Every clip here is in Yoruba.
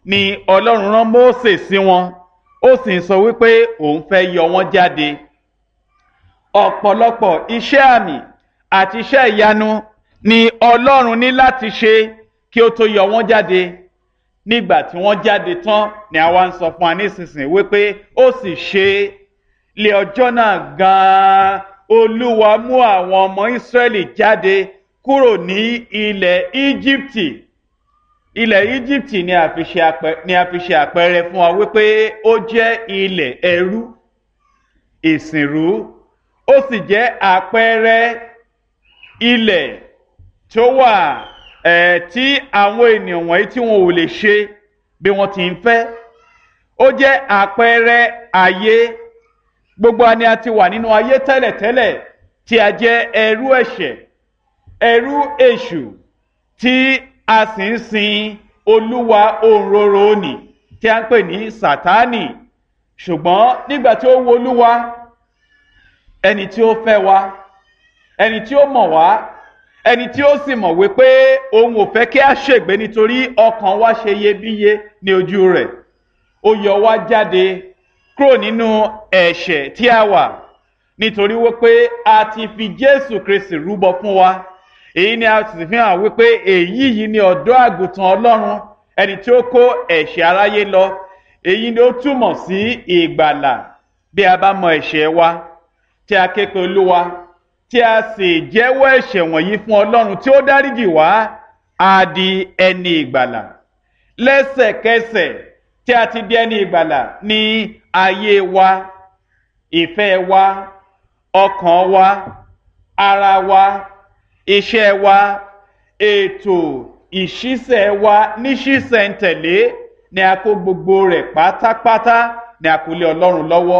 ni Ọlọ́run rán Mósè sí wọn, ó sì ń sọ wípé òun fẹ́ yọ wọ́n jáde. Ọ̀pọ̀lọpọ̀ iṣẹ́ àmì àti iṣẹ́ ìyanu ni Ọlọ́run ní láti ṣe kí ó tó yọ wọ́n jáde. Nígbà tí wọ́n jáde tán ni àwa ń sọ fún wa nísinsìnyí wípé ó sì ṣe lé ọjọ́ náà gan-an Olúwa mú àwọn ọmọ Ísírẹ́lì jáde kúrò ní ilẹ̀ Íjíbítì. Ilẹ̀ Íjíbítì ni a fi ṣe àpẹẹrẹ fún wa wípé ó jẹ́ ilẹ̀ ẹrú, ìsìnrú, ó sì jẹ́ àpẹẹrẹ ilẹ̀ tó wà tí àwọn ènìyàn wọ̀nyí tí wọn ò lè ṣe bí wọ́n ti ń fẹ́. Ó jẹ́ àpẹẹrẹ ayé. Gbogbo wa ni a ti wà nínú ayé tẹ́lẹ̀tẹ́lẹ̀ tí a jẹ́ ẹrú ẹ̀ṣẹ̀, ẹrú èṣù, tí a sì ń sin olúwa òǹrorò òní tí a ń pè ní Sátánì. Ṣùgbọ́n nígbà tí ó wo Olúwa, ẹni tí ó fẹ́ wa, ẹni tí ó mọ̀ wá, ẹni tí ó sì mọ̀ wípé òun ò fẹ́ kí a ṣègbé nítorí ọkàn wa ṣe iyebíye ní ojú rẹ̀, ó yọ wá jáde kúrò nínú ẹ̀ṣẹ̀ tí a wà nítorí wípé a ti fi Jésù Kristi rúbọ fún wa. Èyí ni a sì fi hàn wípé èyí yìí ni ọ̀dọ́ àgùntàn Ọlọ́run, ẹni tí ó kó ẹ̀ṣẹ̀ aráyé lọ. Èyí ni ó túmọ̀ sí ìgbàlà. Bí a bá mọ ẹ̀ṣẹ̀ wa, tí a ké pe Olúwa, tí a sì jẹ́wọ́ ẹ̀ṣẹ̀ wọ̀nyí fún Ọlọ́run tí ó dáríjì wá, a di ẹni ìgbàlà. Lẹ́sẹ̀kẹsẹ̀ tí a ti di ẹni ìgbàlà ní ayé wa, ìfẹ́ wa, ọkàn wa, ara wa, iṣẹ́ wa, ètò ìṣísẹ̀ wa ní ṣísẹ̀ntẹ̀lé ni a kó gbogbo rẹ̀ pátápátá ni a kó lé Ọlọ́run lọ́wọ́.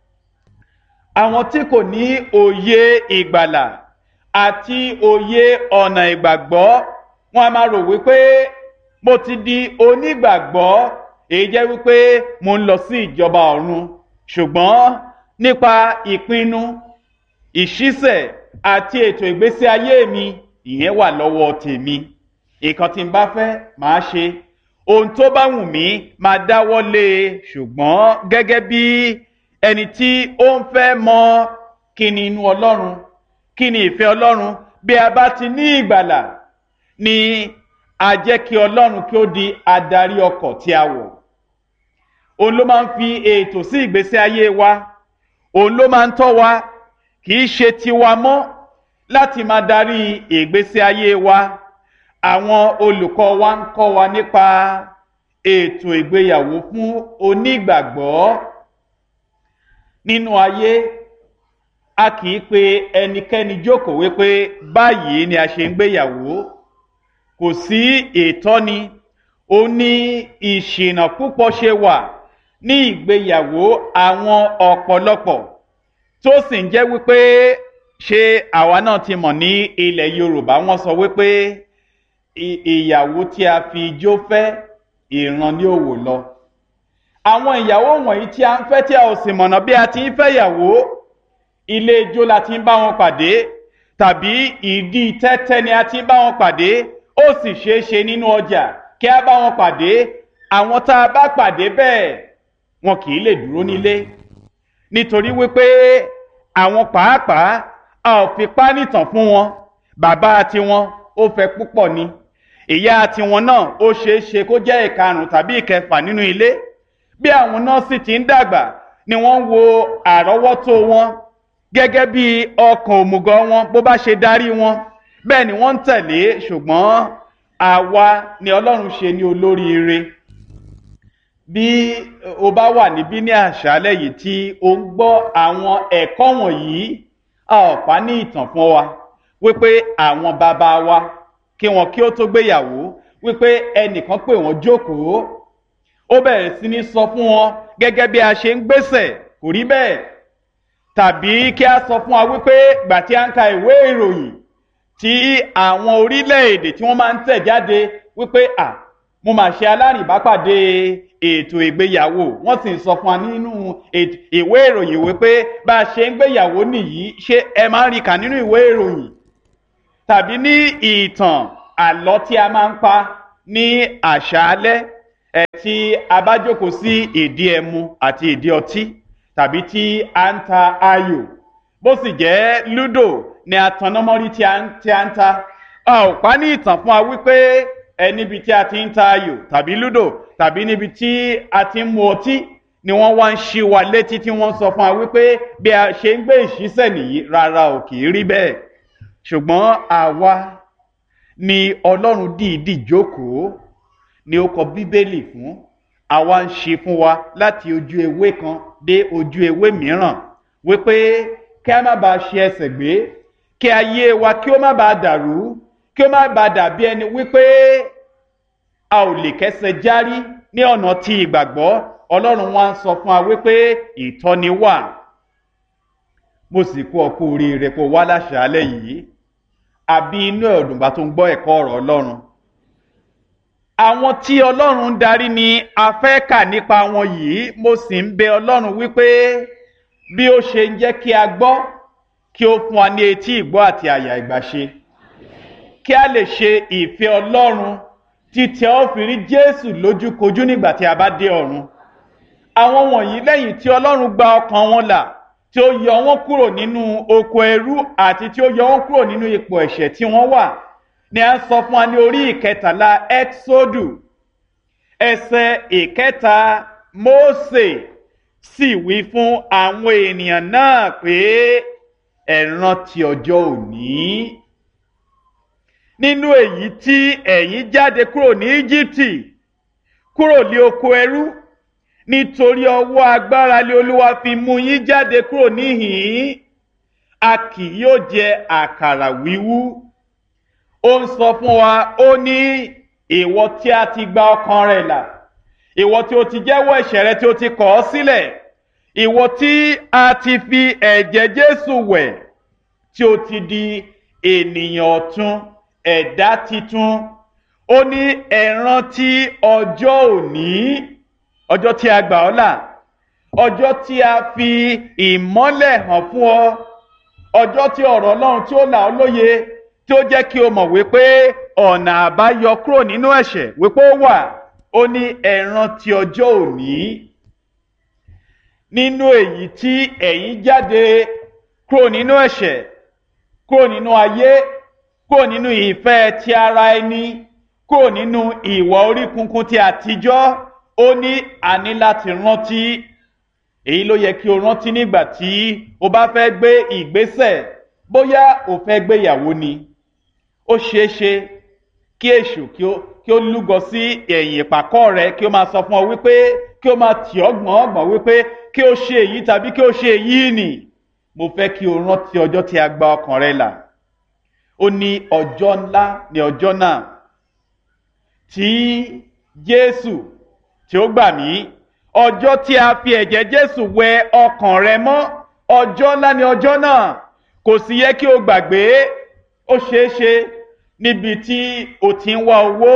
Àwọn tí kò ní òye ìgbàlà àti òye ọ̀nà ìgbàgbọ́, wọn a máa rò wípé mo ti di onígbàgbọ́, èyí jẹ́ wípé mo ń lọ sí ìjọba ọ̀run. Ṣùgbọ́n nípa ìpinnu, ìṣísẹ̀ àti ètò ìgbésí ayé mi, ìyẹn wà lọ́wọ́ tèmi. Nǹkan tí n bá fẹ́ máa ṣe, ohun tó bá wù mí máa dáwọ́ lé e. Ṣùgbọ́n gẹ́gẹ́ bí ẹni tí ó ń fẹ́ mọ kí ni inú Ọlọ́run, kí ni ìfẹ́ Ọlọ́run, bí a bá ti ní ìgbàlà ni a jẹ́ kí Ọlọ́run kí ó di adarí ọkọ̀ tí a wọ̀. Òun ló máa ń fi ètò sí ìgbésí ayé wa, òun ló máa ń tọ́ wa, kì í ṣe tiwa mọ́ láti máa darí ìgbésí ayé wa. Àwọn olùkọ́ wa ń kọ́ wa nípa ètò ìgbéyàwó fún onígbàgbọ́. Nínú ayé, a kì í pe ẹnikẹ́ni jókòó wípé báyìí ni a ṣe ń gbéyàwó. Kò sí ìtọ́ni, ó ní ìṣìnà púpọ̀ ṣe wà ní ìgbéyàwó àwọn ọ̀pọ̀lọpọ̀, tó sì ń jẹ́ wípé ṣé àwa náà ti mọ̀ ní ilẹ̀ Yorùbá, wọ́n sọ wípé ìyàwó tí a fi ijó fẹ́, ìran ní òwò lọ. Àwọn ìyàwó wọ̀nyí tí a ń fẹ́ tí a ò sì mọ̀nà bí a ti ń fẹ́ ìyàwó, ilé ijó la ti ń bá wọn pàdé, tàbí ìdí tẹ́tẹ́ ni a ti ń bá wọn pàdé. Ó sì ṣeé ṣe nínú ọjà kí a bá wọn pàdé. Àwọn tá a bá pàdé bẹ́ẹ̀, wọn kì í lè dúró nílé, nítorí wípé àwọn pàápàá a ò fi pánìtàn fún wọn. Bàbá tiwọn ó fẹ́ púpọ̀ ni, ìyá tiwọn náà ó ṣeé ṣe kó jẹ́ ìkarùn tàbí ìkẹfà nínú ilé. Bí àwọn náà sì ti ń dàgbà ni wọ́n ń wo àrọ́wọ́tó wọn gẹ́gẹ́ bí ọkàn òmùgọ̀ wọn bó bá ṣe darí wọn, bẹ́ẹ̀ ni wọ́n ń tẹ̀lé. Ṣùgbọ́n àwa ni Ọlọ́run ṣe ní olóríire. Bí o bá wà níbí ní àṣálẹ́ yìí tí o ń gbọ́ àwọn ẹ̀kọ́ wọ̀nyí, a ò pa ní ìtàn fún wa wípé àwọn bàbá wa kí wọn kí ó tó gbéyàwó, wípé ẹnìkan pè wọ́n jókòó, ó bẹ̀rẹ̀ sí ní sọ fún wọn gẹ́gẹ́ bí a ṣe ń gbésẹ̀. Kò rí bẹ́ẹ̀. Tàbí kí a sọ fún wa wípé gbà tí a ń ka ìwé ìròyìn tí àwọn orílẹ̀-èdè tí wọ́n máa ń tẹ̀ jáde wípé mo máa ṣe alárìnbápàdé ètò ìgbéyàwó, wọ́n sì ń sọ fún wa nínú ìwé ìròyìn wípé bá a ṣe ń gbéyàwó nìyí. Ṣé ẹ máa ń rí kà nínú ìwé ìròyìn? Tàbí ní ìtàn àlọ́ tí a máa ń pa ní àṣálẹ́, tí a bá jókòó sí ìdí ẹmu àti ìdí ọtí tàbí tí a ń ta ayò bó sì jẹ́ lúdò ni atannámọ́rí tí a ń ta a ò pa ní ìtàn fún wa wípé níbi tí a ti ń ta ayò tàbí lúdò tàbí níbi tí a ti ń mu ọtí ni wọ́n wá ń ṣí wa létí tí wọ́n sọ fún wa wípé bí a ṣe ń gbé ìṣísẹ̀ nìyí rárá ò kì í rí bẹ́ẹ̀ ṣùgbọ́n àwa ni Ọlọ́run dìídì jókòó ni ó kọ Bíbélì fún àwa ń ṣe fún wa láti ojú ewé kan dé ojú ewé mìíràn wípé kí a má bàa ṣe ẹsẹ̀ gbé kí ayé wa kí ó má bàa dàrú kí ó má bàa dàbí ẹni wípé a ò lè kẹ́sẹ̀ járí ní ọ̀nà tí ìgbàgbọ́ Ọlọ́run wa ń sọ fún wa wípé ìtọ́ni wà. Mo sì kú ọ kú oríire kó wá láṣàálẹ̀ yìí àbí inú ẹ̀dùnbà tó ń gbọ́ ẹ̀kọ́ ọ̀rọ̀ Ọlọ́run. Àwọn tí Ọlọ́run ń darí ni a fẹ́ kà nípa wọn yìí mo sì ń bẹ Ọlọ́run wípé bí ó ṣe ń jẹ́ kí a gbọ́ kí ó fún wa ní etí ìgbọ́ àti àyà ìgbàṣe kí a lè ṣe ìfẹ́ Ọlọ́run títí a ó fi rí Jésù lójúkojú nígbà tí a bá dé ọ̀run. Àwọn wọ̀nyí lẹ́yìn tí Ọlọ́run gba ọkàn wọn là tí ó yọ wọ́n kúrò nínú oko ẹrú àti tí ó yọ wọ́n kúrò nínú ipò ẹ̀ṣẹ̀ tí wọ́n wà ni a ń sọ fún wa ní orí ìkẹtàlá Ẹ́kísódù ẹsẹ̀ ìkẹta Mósè sì wí fún àwọn ènìyàn náà pé ẹ rántí ọjọ́ òní nínú èyí tí ẹ̀yin jáde kúrò ní Íjíbítì kúrò ní oko ẹrú nítorí ọwọ́ agbára lé Olúwa fi mú yín jáde kúrò níhìn-ín a kì yóò jẹ àkàrà wíwú. Ó ń sọ fún wa ó ní ìwọ tí a ti gba ọkàn rẹ̀ là ìwọ tí o ti jẹ́wọ́ ẹ̀ṣẹ̀ rẹ tí o ti kọ̀ ọ́ sílẹ̀ ìwọ tí a ti fi ẹ̀jẹ̀ Jésù wẹ̀ tí o ti di ènìyàn ọ̀tun ẹ̀dá titun ó ní ẹ rántí ọjọ́ òní ọjọ́ tí a gbà ọ́ là ọjọ́ tí a fi ìmọ́lẹ̀ hàn fún ọ ọjọ́ tí ọ̀rọ̀ Ọlọ́run tí ó là ọ́ lóye tí ó jẹ́ kí o mọ̀ wípé ọ̀nà àbáyọ kúrò nínú ẹ̀ṣẹ̀ wípé ó wà ó ní ẹ rántí ọjọ́ òní nínú èyí tí ẹ̀yin jáde kúrò nínú ẹ̀ṣẹ̀ kúrò nínú ayé kúrò nínú ìfẹ́ ti ara ẹni kúrò nínú ìwà orí kunkun ti àtijọ́ ó ní a ní láti rántí èyí ló yẹ kí o rántí nígbà tí o bá fẹ́ gbé ìgbésẹ̀ bóyá o fẹ́ gbéyàwó ni ó ṣeéṣe kí èṣù kí ó lúgọ sí ẹ̀yìn ìpàkọ́ rẹ kí ó máa sọ fún ọ wípé kí ó máa tì ọ́ gbọ̀ngbọ̀n wípé kí ó ṣe èyí tàbí kí ó ṣe èyí nì mo fẹ́ kí o rántí ọjọ́ tí a gba ọkàn rẹ là ó ní ọjọ́ ńlá ní ọjọ́ náà tí Jésù tí ó gbà mí ọjọ́ tí a fi ẹ̀jẹ̀ Jésù wẹ ọkàn rẹ mọ́ ọjọ́ ńlá ní ọjọ́ náà kò sì yẹ kí o gbàgbé ó ṣeéṣe níbi tí o ti ń wá owó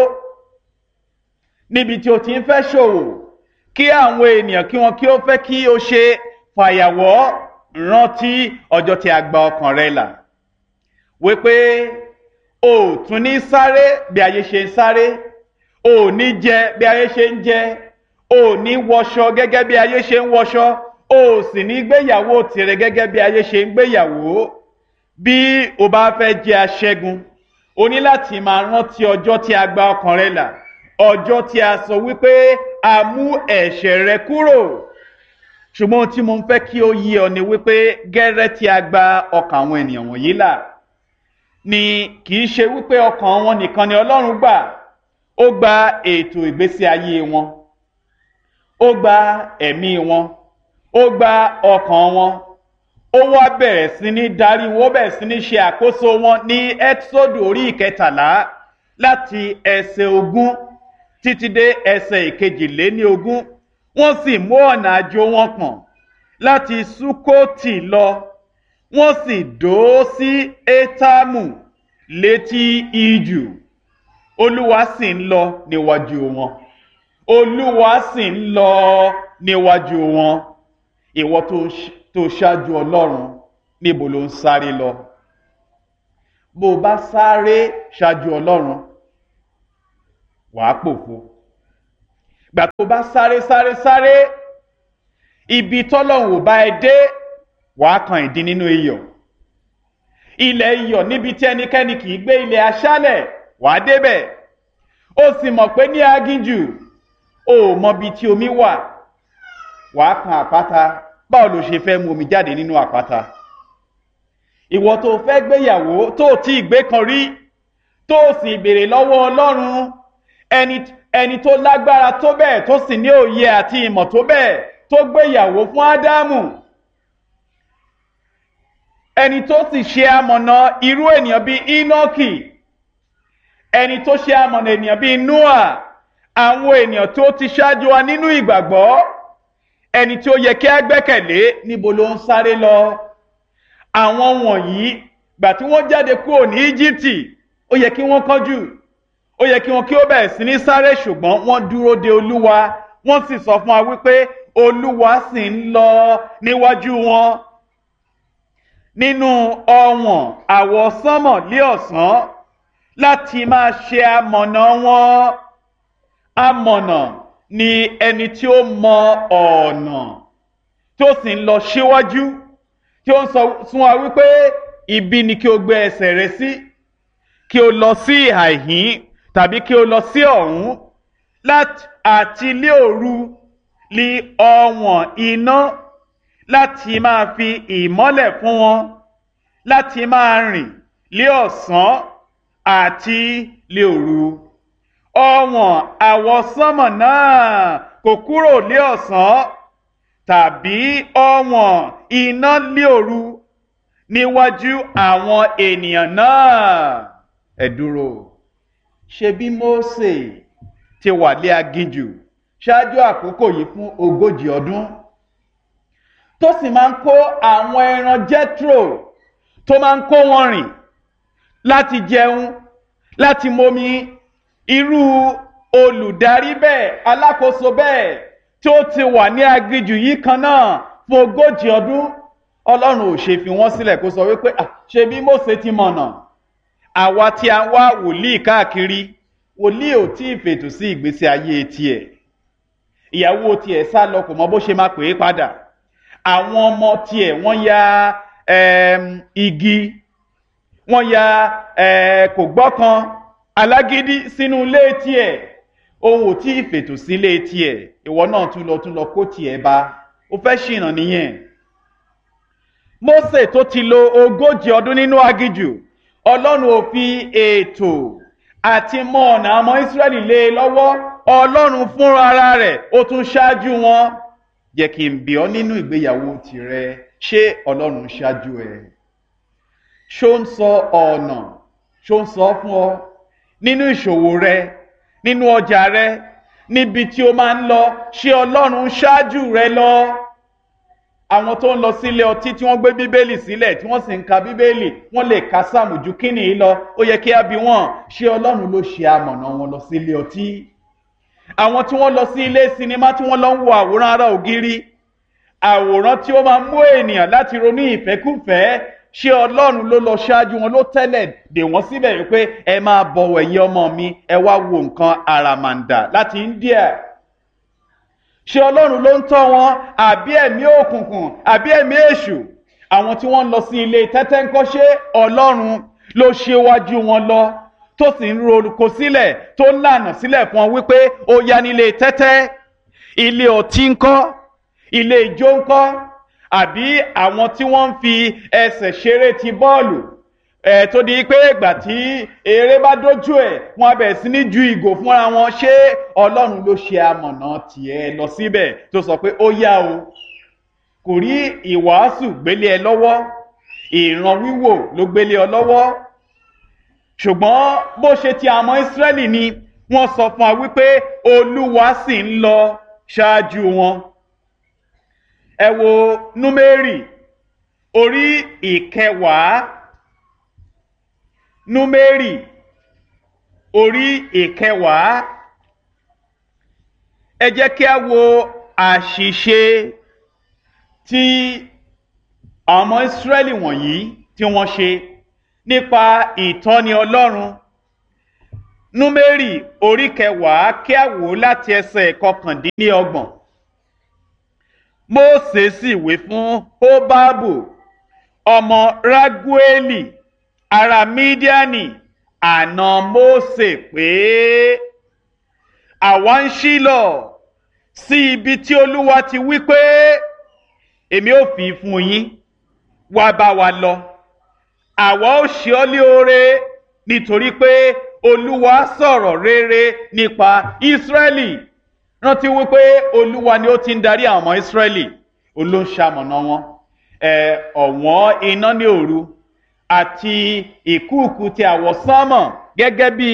níbi tí o ti ń fẹ́ ṣòwò kí àwọn ènìyàn kí wọn kí ó fẹ́ kí o ṣe fàyàwọ́ rántí ọjọ́ tí a gba ọkàn rẹ là wípé o tún ní sáré bí ayé ṣe ń sáré o ní jẹ bí ayé ṣe ń jẹ o ní wọṣọ gẹ́gẹ́ bí ayé ṣe ń wọṣọ o sì ní gbéyàwó tìrẹ gẹ́gẹ́ bí ayé ṣe ń gbéyàwó bí o bá fẹ́ jẹ́ aṣẹ́gun o ní láti máa rántí ọjọ́ tí a gba ọkàn rẹ là ọjọ́ tí a sọ wípé a mú ẹ̀ṣẹ̀ rẹ kúrò ṣùgbọ́n tí mo ń fẹ́ kí ó yé ọ ni wípé gẹ́rẹ́ tí a gba ọkàn àwọn ènìyàn wọ̀nyí là ni kì í ṣe wípé ọkàn wọn nìkan ni Ọlọ́run gbà ó gba ètò ìgbésí ayé wọn ó gba ẹ̀mí wọn ó gba ọkàn wọn ó wá bẹ̀rẹ̀ sí ní darí wọn ó bẹ̀rẹ̀ sí ní ṣe àkóso wọn ní Ẹ́kísódù orí ìkẹtàlá láti ẹsẹ̀ 20 títí dé ẹsẹ̀ 21 wọ́n sì mú ọ̀nà àjò wọn pọ̀n láti Súkótì lọ wọ́n sì dó sí Étámù létí ijù Olúwa sì ń lọ níwájú wọn Olúwa sì ń lọ níwájú wọn ìwọ tó ṣáájú Ọlọ́run níbo ló ń sáré lọ bó o bá sáré ṣáájú Ọlọ́run wàá pòfo gbà tó bá sáré ibi tọ́lọ́run ò bá ẹ dé wàá kan ìdí nínú iyọ̀. Ilẹ̀ iyọ̀ níbi tí ẹnikẹ́ni kì í gbé, ilẹ̀ aṣálẹ̀ wàá débẹ̀. Ó sì mọ̀ pé ní aginjù ò mọbi tí omi wà, wàá kan àpáta. Báwo ló ṣe fẹ́ mú omi jáde nínú àpáta? Ìwọ tó fẹ́ gbéyàwó tó tí ì gbé kan rí, tó sì béèrè lọ́wọ́ Ọlọ́run, ẹni tó lágbára tó bẹ́ẹ̀, tó sì ní òye àti ìmọ̀ tó bẹ́ẹ̀, tó gbéyàwó fún Ádámù, ẹni tó sì ṣe amọ̀nà irú ènìyàn bíi Ínákì, ẹni tó ṣe amọ̀nà ènìyàn bíi Nóà, àwọn ènìyàn tó ti ṣáájú wa nínú ìgbàgbọ́, ẹni tí ó yẹ kí a gbẹ́kẹ̀lé, níbo ló ń sáré lọ? Àwọn wọ̀nyí gbà tí wọ́n jáde kúrò ní Íjíbítì, ó yẹ kí wọ́n kánjú, ó yẹ kí wọ́n kí ó bẹ̀rẹ̀ sí ní sáré, ṣùgbọ́n wọ́n dúró de Olúwa. Wọ́n sì sọ fún wa wípé Olúwa sì ń lọ níwájú wọn nínú ọ̀wọ̀n àwọsánmọ̀ lé ọ̀sán láti máa ṣe amọ̀nà wọn. Amọ̀nà ni ẹni tí ó mọ ọ̀nà tó sì ń lọ síwájú, tí ó ń sọ fún wa wípé ibi ni kí o gbé ẹsẹ̀ rẹ sí, kí o lọ sí ìhà ìhín tàbí kí o lọ sí ọ̀hún, àti ilé òru li ọ̀wọ̀n iná láti máa fi ìmọ́lẹ̀ fún wọn, láti máa rìn lé ọ̀sán àti lé òru. Ọ̀wọ̀n àwọsánmọ̀ náà kò kúrò lé ọ̀sán tàbí ọ̀wọ̀n iná lé òru níwájú àwọn ènìyàn náà. Ẹ dúró, ṣebí Mósè ti wà lé aginjù ṣáájú àkókò yìí fún 40 ọdún, tó sì máa ń kó àwọn ẹran Jétrò, tó máa ń kó wọn rìn láti jẹun, láti momi. Irú olùdarí bẹ́ẹ̀, alákòóso bẹ́ẹ̀, tí ó ti wà ní aginjù yìí kan náà fún 40 ọdún, Ọlọ́run ò ṣe fi wọ́n sílẹ̀ kó sọ wípé ṣebí Mósè ti mọ̀nà. Àwa tí a wá wòlíì káàkiri, wòlíì ò tí ì fètò sí ìgbésí ayé tiẹ̀. Ìyàwó tiẹ̀ sá lọ, kò mọ bó ṣe máa pè é padà. Àwọn ọmọ tiẹ̀ wọ́n ya igi, wọ́n ya kò gbọ́kan alágídí sínú ilé tiẹ̀. Òun ò tí ì fètò sí ilé tiẹ̀. Ìwọ náà tún lọ kó tiẹ̀ bá. Ó fẹ́ ṣìnà nìyẹn. Mósè tó ti lò 40 ọdún nínú aginjù, Ọlọ́run ò fi ètò àti mọ ọ̀nà ọmọ Ísírẹ́lì lé e lọ́wọ́. Ọlọ́run fúnra ara rẹ̀ ó tún ṣáájú wọn. Jẹ́ kí n bi ọ́ nínú ìgbéyàwó tìrẹ, ṣé Ọlọ́run ṣáájú ẹ? Ṣó ń sọ ọ̀nà, ṣó ń sọ fún ọ nínú ìṣòwò rẹ, nínú ọjà rẹ, níbi tí o máa ń lọ? Ṣé Ọlọ́run ṣáájú rẹ lọ? Àwọn tó ń lọ sílé ọtí tí wọ́n gbé bíbélì sílẹ̀, tí wọ́n sì ń ka bíbélì, wọ́n lè ka sáàmù ju kíni yìí lọ. Ó yẹ kí a bi wọ́n, ṣé Ọlọ́run ló ṣe amọ̀nà wọn lọ sílé ọtí? Àwọn tí wọ́n lọ sí ilé sinimá, tí wọ́n lọ ń wo àwòrán ara ògiri, àwòrán tí ó máa mú ènìyàn láti ronú ìfẹ́kúfẹ̀ẹ́, ṣé Ọlọ́run ló lọ ṣáájú wọn, ló tẹ́lẹ̀ dè wọ́n síbẹ̀ wípé ẹ máa bọ̀wọ̀ ẹ̀yin ọmọ mi, ẹ wá wo nǹkan àràmàǹdà láti India? Ṣé Ọlọ́run ló ń tọ́ wọn, àbí ẹ̀mí òkùnkùn, àbí ẹ̀mí èṣù? Àwọn tí wọ́n lọ sí ilé tẹ́tẹ́ ńkọ́, ṣé Ọlọ́run ló ṣíwájú wọn lọ, tó sì ń rorúkọ sílẹ̀, tó ń lànà sílẹ̀ fún wọn wípé ó yá nílé tẹ́tẹ́? Ilé ọtí ńkọ́? Ilé ijó ńkọ́? Àbí àwọn tí wọ́n ń fi ẹsẹ̀ ṣeré ti bọ́ọ̀lù, tó di pé ìgbà tí eré bá dójú ẹ̀, wọ́n á bẹ̀rẹ̀ sí ní ju ìgò fúnra wọn? Ṣé Ọlọ́run ló ṣe amọ̀nà tiẹ̀ lọ síbẹ̀, tó sọ pé ó yá o? Kò rí ìwàásù gbélé ẹ lọ́wọ́, ìran wíwò ló gbélé ọ lọ́wọ́. Ṣùgbọ́n bó ṣe ti àwọn Ísírẹ́lì ni, wọ́n sọ fún wa wípé Olúwa sì ń lọ ṣáájú wọn. Ẹ wo Númérì orí 10. Númérì orí 10. Ẹ jẹ́ kí a wo àṣìṣe tí àwọn Ísírẹ́lì wọ̀nyí tí wọ́n ṣe nípa ìtọ́ni Ọlọ́run Númérì orí 10 kí a wò láti ẹsẹ̀ 29. Mósè sì wí fún Hóbábù ọmọ Rágúélì ará Mídíánì àna Mósè pé àwa ń ṣílọ̀ sí ibi tí Olúwa ti wí pé èmi ó fi fún yín, wá bá wa lọ, àwa ó ṣe ọ́ lóore, nítorí pé Olúwa sọ̀rọ̀ rere nípa Ísírẹ́lì. Rántí wípé Olúwa ni ó ti ń darí àwọn ọmọ Ísírẹ́lì, olóńṣamọ̀nà wọn, ọ̀wọ́n iná ní òru àti ìkúùkù ti àwọsánmọ̀ gẹ́gẹ́ bí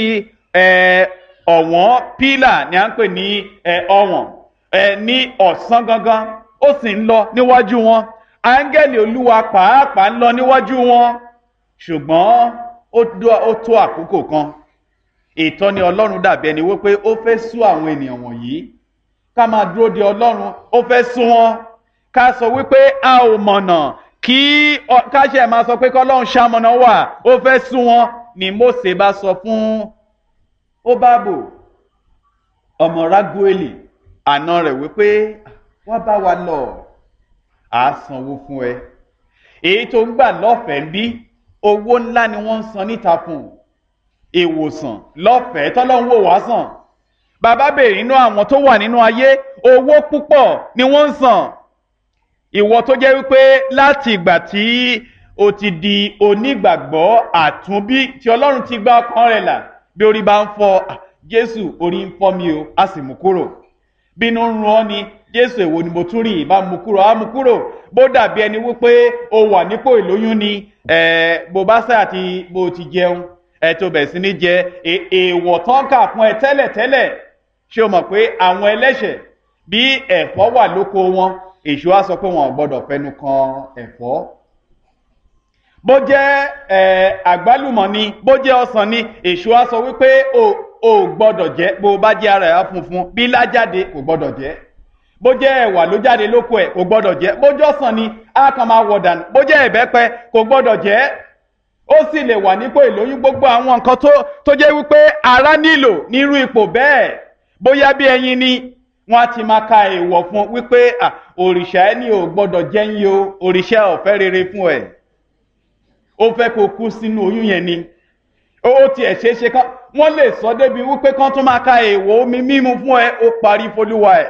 ọ̀wọ́n pílà ni à ń pè ní ọ̀wọ̀n ní ọ̀sán gangan, ó sì ń lọ níwájú wọn. Áńgẹ́lì Olúwa pàápàá ń lọ níwájú wọn. Ṣùgbọ́n ó tó àkókò kan, ìtọ́ni Ọlọ́run dàbí ẹni wípé ó fẹ́ sú àwọn ènìyàn wọ̀nyí. Ká máa dúró de Ọlọ́run, ó fẹ́ sú wọn. Ká sọ wípé a ò mọ̀nà, kí káṣẹ máa sọ pé kọ́lọ́run ṣamọ̀nà wà, ó fẹ́ sú wọn. Ni Mósè bá sọ fún Hóbábù ọmọ Rágúélì àna rẹ̀ wípé wá bá wa lọ, à á sanwó fún ẹ. Èyí tó ń gbà lọ́fẹ̀ẹ́ bí owó ńlá ni wọ́n ń san níta fún ìwòsàn lọ́fẹ̀ẹ́ tọ́lọ́run wò wá sàn. Bàbá béèrè nínú àwọn tó wà nínú ayé, owó púpọ̀ ni wọ́n ń san. Ìwọ tó jẹ́ wípé láti ìgbà tí o ti di onígbàgbọ́ àtúnbí tí Ọlọ́run ti gba ọkàn rẹ̀ là, bí orí bá ń fọ́, Jésù orí ń fọ́ mi o, a sì mú kúrò. Bínú ń run ọ́ ni, Jésù èwo ni mo tún rí, ìbá mú kúrò, á mú kúrò. Bó dàbí ẹni wípé o wà nípò ìlóyún ni, bó bá sáà ti bó ti jẹun, tó bẹ̀ sí ní jẹ èèwọ̀ tán kà fún ẹ tẹ́lẹ̀tẹ́lẹ̀. Ṣé o mọ̀ pé àwọn ẹlẹ́ṣẹ̀ bí ẹ̀fọ́ wà lóko wọn, èṣù á sọ pé wọn ò gbọ́dọ̀ fẹnu kan ẹ̀fọ́. Bó jẹ́ àgbálùmọ̀ ni, bó jẹ́ ọsàn ni, èṣù á sọ wípé o gbọ́dọ̀ jẹ, bó bá jẹ́ ara ẹ̀ funfun bí lájáde kò gbọ́dọ̀ jẹ. Bó jẹ́ ẹ̀wà ló jáde lóko ẹ̀ kò gbọ́dọ̀ jẹ. Bó jẹ́ ọsàn ni, á kàn máa wọ̀ dànù. Bó jẹ́ ìbẹ́pẹ kò gbọ́dọ̀ jẹ. Ó sì lè wà nípò ìlóyún. Gbogbo àwọn nǹkan tó jẹ́ wípé ara nílò nírú ipò bẹ́ẹ̀. Bóyá bí ẹyin ni, wọ́n á ti máa ka èèwọ̀ fún wípé òrìṣà ẹni ò gbọ́dọ̀ jẹ́yìn o, òrìṣà ò fẹ́ rere fún ẹ̀. Ó fẹ́ kó kú sínú oyún yẹn ni. Ó tiẹ̀ ṣeé ṣe kán, wọ́n lè sọ débi wípé kán tún máa ka èèwọ̀ omi mímu fún ẹ, ó parí fólúwa ẹ̀.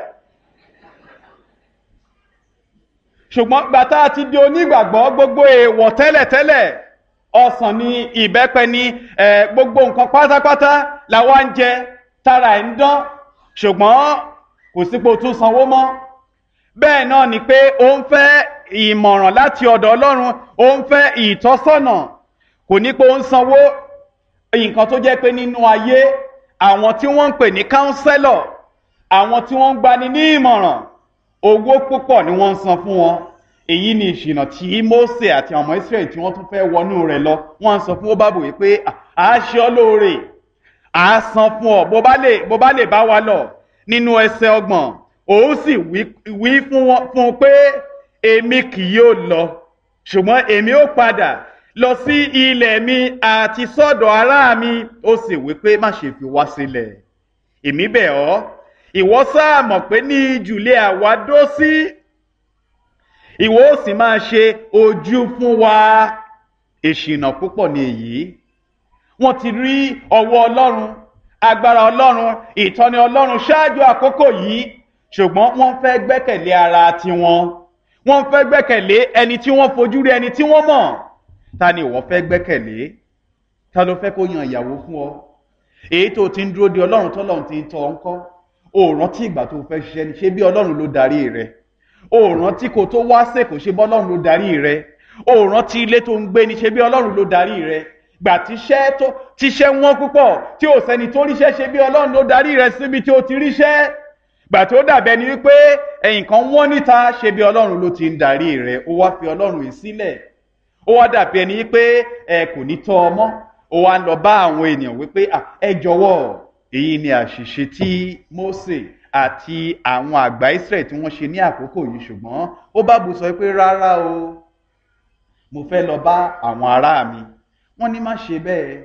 Ṣùgbọ́n gbàtà ti di onígbàgbọ́, gbogbo èèwọ̀ tẹ́lẹ̀tẹ́lẹ̀, ọsàn ni, ìbẹ́pẹ ni, gbogbo nǹkan pátápátá làwa ń jẹ, tára ẹ̀ ń dán. Ṣùgbọ́n kò sípò tún sanwó mọ́. Bẹ́ẹ̀ náà ni pé ó ń fẹ́ ìmọ̀ràn láti ọ̀dọ̀ Ọlọ́run, ó ń fẹ́ ìtọ́sọ́nà, kò ní pé ó ń sanwó. Nǹkan tó jẹ́ pé nínú ayé, àwọn tí wọ́n ń pè ní káúnsẹ́lọ̀, àwọn tí wọ́n ń gbani ní ìmọ̀ràn, owó púpọ̀ ni wọ́n ń san fún wọn. Èyí ni ìṣìnà tí Mósè àti ọmọ Ísírẹ́lì tí wọ́n tún fẹ́ wọnú rẹ̀ lọ. Wọ́n ń sọ fún Hóbábù wípé à á ṣe ọ́ lóore, à á san fún ọ bó bá lè bá wa lọ. Nínú ẹsẹ̀ 30, òun sì wí fún un pé èmi kì yóò lọ, ṣùgbọ́n èmi ó padà lọ sí ilẹ̀ mi àti sọ́dọ̀ ará mi. Ó sì wí pé má ṣe fi wá sílẹ̀. Èmi bẹ̀ ọ́, ìwọ sáà mọ̀ pé ní ìjùlé àwa dó sí, ìwọ ó sì máa ṣe ojú fún wa. Ìṣìnà púpọ̀ ni èyí. Wọ́n ti rí ọwọ́ Ọlọ́run, agbára Ọlọ́run, ìtọ́ni Ọlọ́run ṣáájú àkókò yìí, ṣùgbọ́n wọ́n fẹ́ gbẹ́kẹ̀lé ara tiwọn. Wọ́n fẹ́ gbẹ́kẹ̀lé ẹni tí wọ́n fojú rí, ẹni tí wọ́n mọ̀. Ta ni ìwọ fẹ́ gbẹ́kẹ̀lé? Ta ló fẹ́ kó yan ìyàwó fún ọ? Èyí tó ti ń dúró de Ọlọ́run tọ́lọ́run ti ń tọ́ ọ ńkọ́? O rántí ìgbà tó fẹ́ ṣiṣẹ́ ni, ṣé bí Ọlọ́run ló darí rẹ? O rántí kó tó wá sèkò, ṣé bí Ọlọ́run ló darí rẹ? O rántí ilé tó ń gbé ni, ṣé bí Ọlọ́run ló darí rẹ? Gbà tíṣẹ́ wọ́n púpọ̀ tí ò sẹ́ni tó ríṣẹ́, ṣe bí Ọlọ́run ló darí rẹ síbi tí ó ti ríṣẹ́. Gbà tó dàbẹ́ ni wípé ẹ̀yìn kan wọ́n níta, ṣe bí Ọlọ́run ló ti ń darí rẹ. Ó wá fi Ọlọ́run yìí sílẹ̀. Ó wá dàbí ẹni wípé kò ní tọ́ ọmọ. Ó wá ń lọ bá àwọn ènìyàn wípé ẹ jọ̀wọ́. Èyí ni àṣìṣe tí Mósè àti àwọn àgbà Ísírẹ́lì tí wọ́n ṣe ní àkókò yìí. Ṣùgbọ́n Hóbábù sọ pé rárá o, mo fẹ́ lọ bá àwọn ará mi. Wọ́n ní má ṣe bẹ́ẹ̀,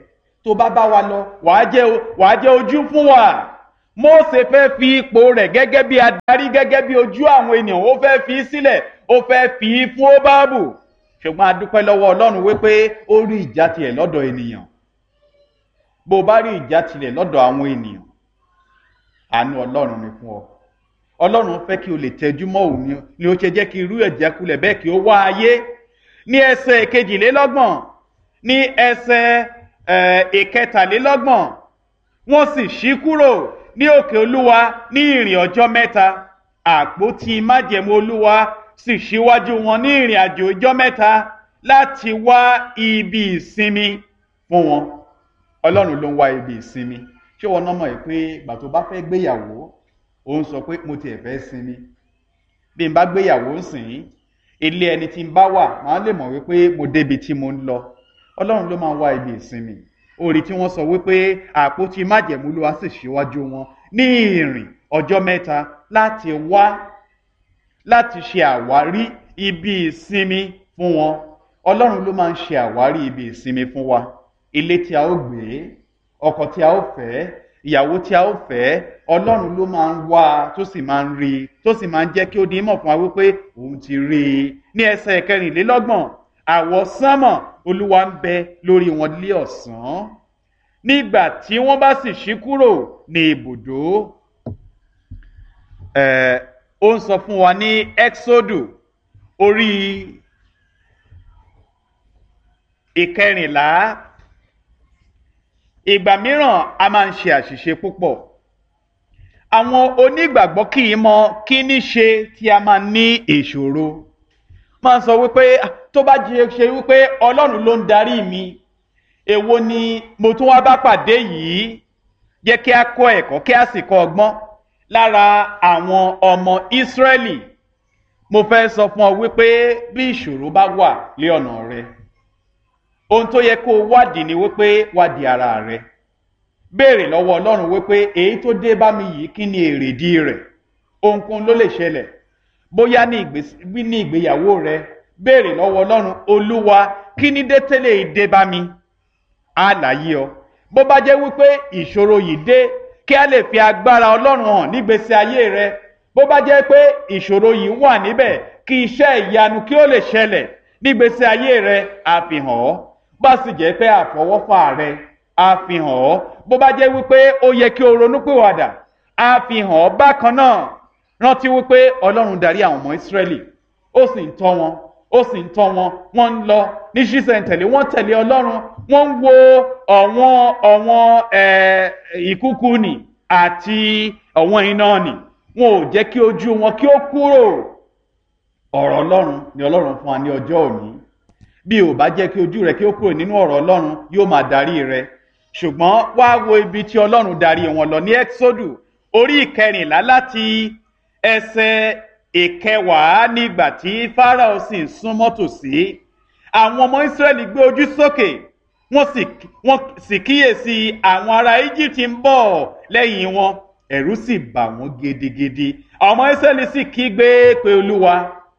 tó bá bá wa lọ wàá jẹ́ ojú fún wa. Mósè fẹ́ fi ipò rẹ̀ gẹ́gẹ́ bí adarí, gẹ́gẹ́ bí ojú àwọn ènìyàn, ó fẹ́ fi sílẹ̀, ó fẹ́ fi fún Hóbábù. Ṣùgbọ́n a dúpẹ́ lọ́wọ́ Ọlọ́run wípé ó rí ìjàtilẹ̀ lọ́dọ̀ ènìyàn. Bó bá rí ìjàtilẹ̀ lọ́dọ̀ àwọn ènìyàn, àánú Ọlọ́run ni fún ọ. Ọlọ́run fẹ́ kí o lè tẹjú mọ́ òun ni ó ṣe jẹ́ kí irú ìjákulẹ̀ bẹ́ẹ̀ kí ó wá ayé. Ní ẹsẹ̀ kejìlélọ́gbọ̀n, ní ẹsẹ̀ ìkẹtàlélọ́gbọ̀n, wọ́n sì ṣí kúrò ní òkè Olúwa ní ìrìn ọjọ́ mẹ́ta. Àpótí májẹ̀mú Olúwa sì ṣíwájú wọn ní ìrìn àjò ọjọ́ mẹ́ta láti wá ibi ìsinmi fún wọn. Ọlọ́run ló ń wá ibi ìsinmi. Ṣé wọn náà mọ̀ pé ìgbà tó bá fẹ́ gbéyàwó, ó ń sọ pé mo tiẹ̀ fẹ́ sinmi. Bí n bá gbéyàwó sìn, ilé ẹni tí n bá wà máa lè mọ̀ wípé mo débi tí mo ń lọ. Ọlọ́run ló máa ń wá ibi ìsinmi. Orí tí wọ́n sọ wípé àpótí májẹ̀mú Olúwa sì ṣíwájú wọn ní ìrìn ọjọ́ mẹ́ta láti ṣe àwárí ibi ìsinmi fún wọn. Ọlọ́run ló máa ń ṣe àwárí ibi ìsinmi fún wa. Ilé tí a ó gbé, ọkọ tí a ó fẹ́, ìyàwó tí a ó fẹ́, Ọlọ́run ló máa ń wá tó sì máa ń rí, tó sì máa ń jẹ́ kí ó di mọ̀ fún wa wípé òun ti rí i. Ní ẹsẹ̀ kẹrìnlélọ́gbọ̀n, àwọsánmọ̀ Olúwa ń bẹ lórí wọn lé ọ̀sán, nígbà tí wọ́n bá sì ṣí kúrò ní ibùdó. Ó ń sọ fún wa ní Ẹ́ksódù orí ìkẹrìnlá. Ìgbà mìíràn a máa ń ṣe àṣìṣe púpọ̀. Àwọn onígbàgbọ́ kì í mọ kí ní ṣe tí a máa ní ìṣòro. Máa ń sọ wípé tó bá ṣe wípé Ọlọ́run ló ń darí mi, èwo ni mo tún wá bá pàdé yìí? Jẹ́ kí a kọ́ ẹ̀kọ́, kí a sì kọ́ ọgbọ́n lára àwọn ọmọ Ísírẹ́lì. Mo fẹ́ sọ fún ọ wípé bí ìṣòro bá wà lé ọ̀nà rẹ, ohun tó yẹ kó wádìí ni wípé wádìí ara rẹ. Béèrè lọ́wọ́ Ọlọ́run wípé èyí tó dé bá mi yìí kí ni èrèdí rẹ̀? Ohunkóhun ló lè ṣẹlẹ̀. Bóyá ní ìgbéyàwó rẹ, béèrè lọ́wọ́ Ọlọ́run, Olúwa, kí ni dé tẹ́lẹ̀ ìdé bá mi? Àlàyé ọ. Bó bá jẹ́ wípé ìṣòro yìí dé kí a lè fi agbára Ọlọ́run hàn nígbésí ayé rẹ, bó bá jẹ́ pé ìṣòro yìí wà níbẹ̀ kí iṣẹ́ ìyanu kí ó lè ṣẹlẹ̀ nígbésí ayé rẹ, a fi hàn ọ́. Bá sì jẹ́ pé àfọwọ́fà rẹ, a fi hàn ọ́. Bó bá jẹ́ wípé ó yẹ kí o ronúpìwàdà, a fi hàn ọ́ bákan náà. Rántí wípé Ọlọ́run darí àwọn ọmọ Ísírẹ́lì, ó sì ń tọ́ wọn, wọ́n ń lọ ní ṣísẹ̀ntẹ̀lé, wọ́n tẹ̀lé Ọlọ́run, wọ́n ń wo ọ̀wọ́n ìkúkú nì àti ọ̀wọ́n iná nì. Wọn ò jẹ́ kí ojú wọn kí ó kúrò. Ọ̀rọ̀ Ọlọ́run ni Ọlọ́run fún wa ní ọjọ́ òní. Bí ò bá jẹ́ kí ojú rẹ kí ó kúrò nínú ọ̀rọ̀ Ọlọ́run, yóò máa darí rẹ. Ṣùgbọ́n wá wo ibi tí Ọlọ́run darí wọn lọ ní Ẹ́ksódù orí ìkẹrìnlá láti ẹsẹ̀ ìkẹwàá. Nígbà tí Fáráò sì ń súnmọ́ tòsí, àwọn ọmọ Ísírẹ́lì gbé ojú sókè, wọ́n sì kíyèsí àwọn ará Íjíbítì ń bọ̀ lẹ́yìn wọn. Ẹ̀rù sì bà wọ́n gidigidi. Àwọn ọmọ Ísírẹ́lì sì kígbe pé Olúwa.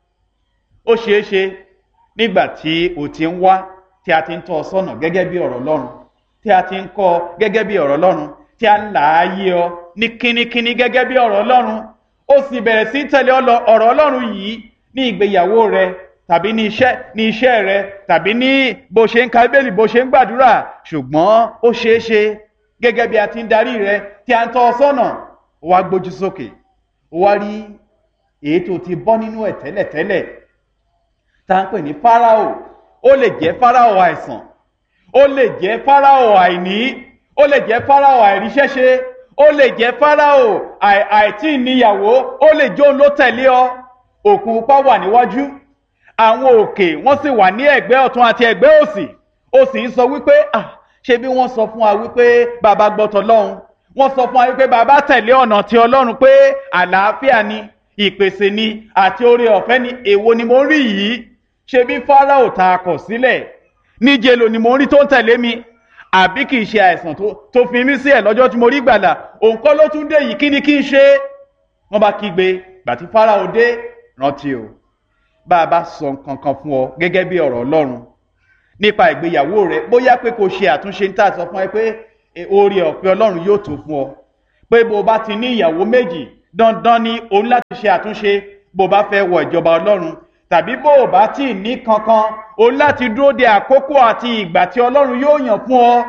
Ó ṣeé ṣe nígbà tí o ti ń wá, tí a ti ń tọ́ ọ sọ́nà gẹ́gẹ́ bí ọ̀rọ̀ Ọlọ́run, tí a ti ń kọ́ ọ gẹ́gẹ́ bí ọ̀rọ̀ Ọlọ́run, tí a ń là á yé ọ ní kínníkínní gẹ́gẹ́ bí ọ̀rọ̀ Ọlọ́run, ó sì bẹ̀rẹ̀ sí tẹ̀lé ọ̀rọ̀ Ọlọ́run yìí ní ìgbéyàwó rẹ, tàbí ní iṣẹ́ rẹ, tàbí ní bó ṣe ń ka Bíbélì, bó ṣe ń gbàdúrà. Ṣùgbọ́n ó ṣeé ṣe gẹ́gẹ́ bí a ti ń darí rẹ, tí a ń tọ́ ọ sọ́nà, ó wá gbójú sókè, ó wá rí èyí tó ti bọ́ nínú ẹ̀ tẹ́lẹ̀tẹ́lẹ̀, tá ń pè ní Fáráò. Ó lè jẹ́ Fáráò àìsàn, ó lè jẹ́ Fáráò àìní, ó lè jẹ́ Fáráò àìríṣẹ́ṣe, ó lè jẹ́ Fáráò àìtí níyàwó, ó lè jó ló tẹ̀lé ọ. Òkun pupa wà níwájú, àwọn òkè wọ́n sì wà ní ẹ̀gbẹ́ ọ̀tún àti ẹ̀gbẹ́ òsì. Ó sì ń sọ wípé ṣé bí wọ́n sọ fún wa wípé bàbá gbọ́tọ̀ Ọlọ́run, wọ́n sọ fún wa wípé bàbá tẹ̀lé ọ̀nà ti Ọlọ́run, pé àlàáfíà ni, ìpèsè ni àti oore ọ̀fẹ́ ni. Èwo ni mo rí yìí? Ṣé bí Fáráò ta kọ̀ sílẹ̀ níjẹ̀lò ni mo rí tó ń tẹ̀lé mi? Àbí kì í ṣe àìsàn tó fi mí sí ẹ̀ lọ́jọ́ tí mo rí gbàlà? Òun kọ́ ló tún dé yìí, kí ni kí n ṣe? Wọ́n bá kígbe. Gbà tí Fáráò dé, rántí o, bá a bá sọ nǹkan kan fún ọ gẹ́gẹ́ bí ọ̀rọ̀ Ọlọ́run, nípa ìgbéyàwó rẹ, bóyá pé kò ṣe àtúnṣe ní tàà sọ fún ẹ pé oore ọ̀fẹ́ Ọlọ́run yóò tó fún ọ, pé bó bá ti ní ìyàwó méjì dandan ni òun láti ṣe àtúnṣe bó bá fẹ́ wọ ìjọba Ọlọ́run, tàbí bó bá tí ní kankan òun láti dúró de àkókò àti ìgbà tí Ọlọ́run yóò yàn fún ọ,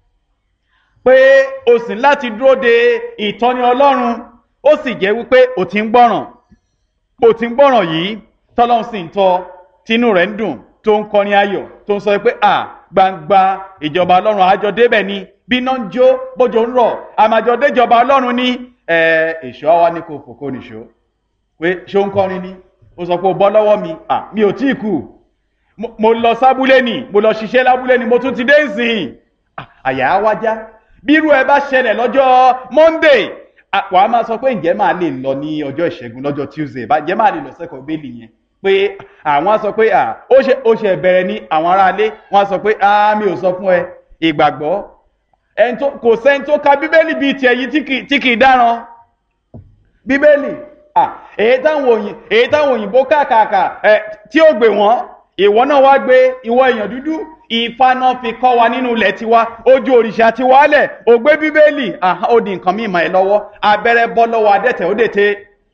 pé o sì láti dúró de ìtọ́ni Ọlọ́run, ó sì jẹ́ wípé o ti ń gbọ́ràn yìí tọ́lọ́run sì ń tọ́, tínú rẹ̀ ń dùn, tó ń kọrin ayọ̀, tó ń sọ pé gbangba ìjọba Ọlọ́run àjọ débẹ̀ ni, bí iná ń jó bójò ń rọ̀ àmàjọ déjọba Ọlọ́run ní èṣù àwa ní kò fòkó nìṣó, pé ṣó ń kọrin ni, ó sọ pé ó bọ́ lọ́wọ́ mi, mi ò tí ì kú, mo lọ sábúlé ni, mo lọ ṣiṣẹ́ lábúlé ni, mo tún ti dé ìsìn, àyà á wájá. Bírú ẹ bá ṣẹlẹ̀ lọ́jọ́ Monday, wà á máa sọ pé ǹjẹ́ máa lè lọ ní ọjọ́ ìṣẹ́gun lọ́jọ́ Tuesday, ǹjẹ́ máa lè lọ sẹ́kọ̀ọ́ bẹ́ẹ̀lì yẹn, pé àwọn sọ pé ó ṣe bẹ̀rẹ̀ ní àwọn aráalé, wọ́n sọ pé mi ò sọ fún ẹ, ìgbàgbọ́ kò sẹ́ni tó ka Bíbélì bíi tiẹ̀ yìí tí kì í dáràn. Bíbélì èyí táwọn òyìnbó kàkàkà tí ó gbé wọn, ìwọ náà wá gbé, ìwọ èèyàn dúdú, Ifá náà fi kọ́ wa nínú ilẹ̀ tiwa, ojú òrìṣà ti wálẹ̀, ó gbé Bíbélì, ó di nǹkan mímọ́ ẹ lọ́wọ́, abẹ́rẹ́ bọ́ lọ́wọ́ adẹ́tẹ̀ ó dètè,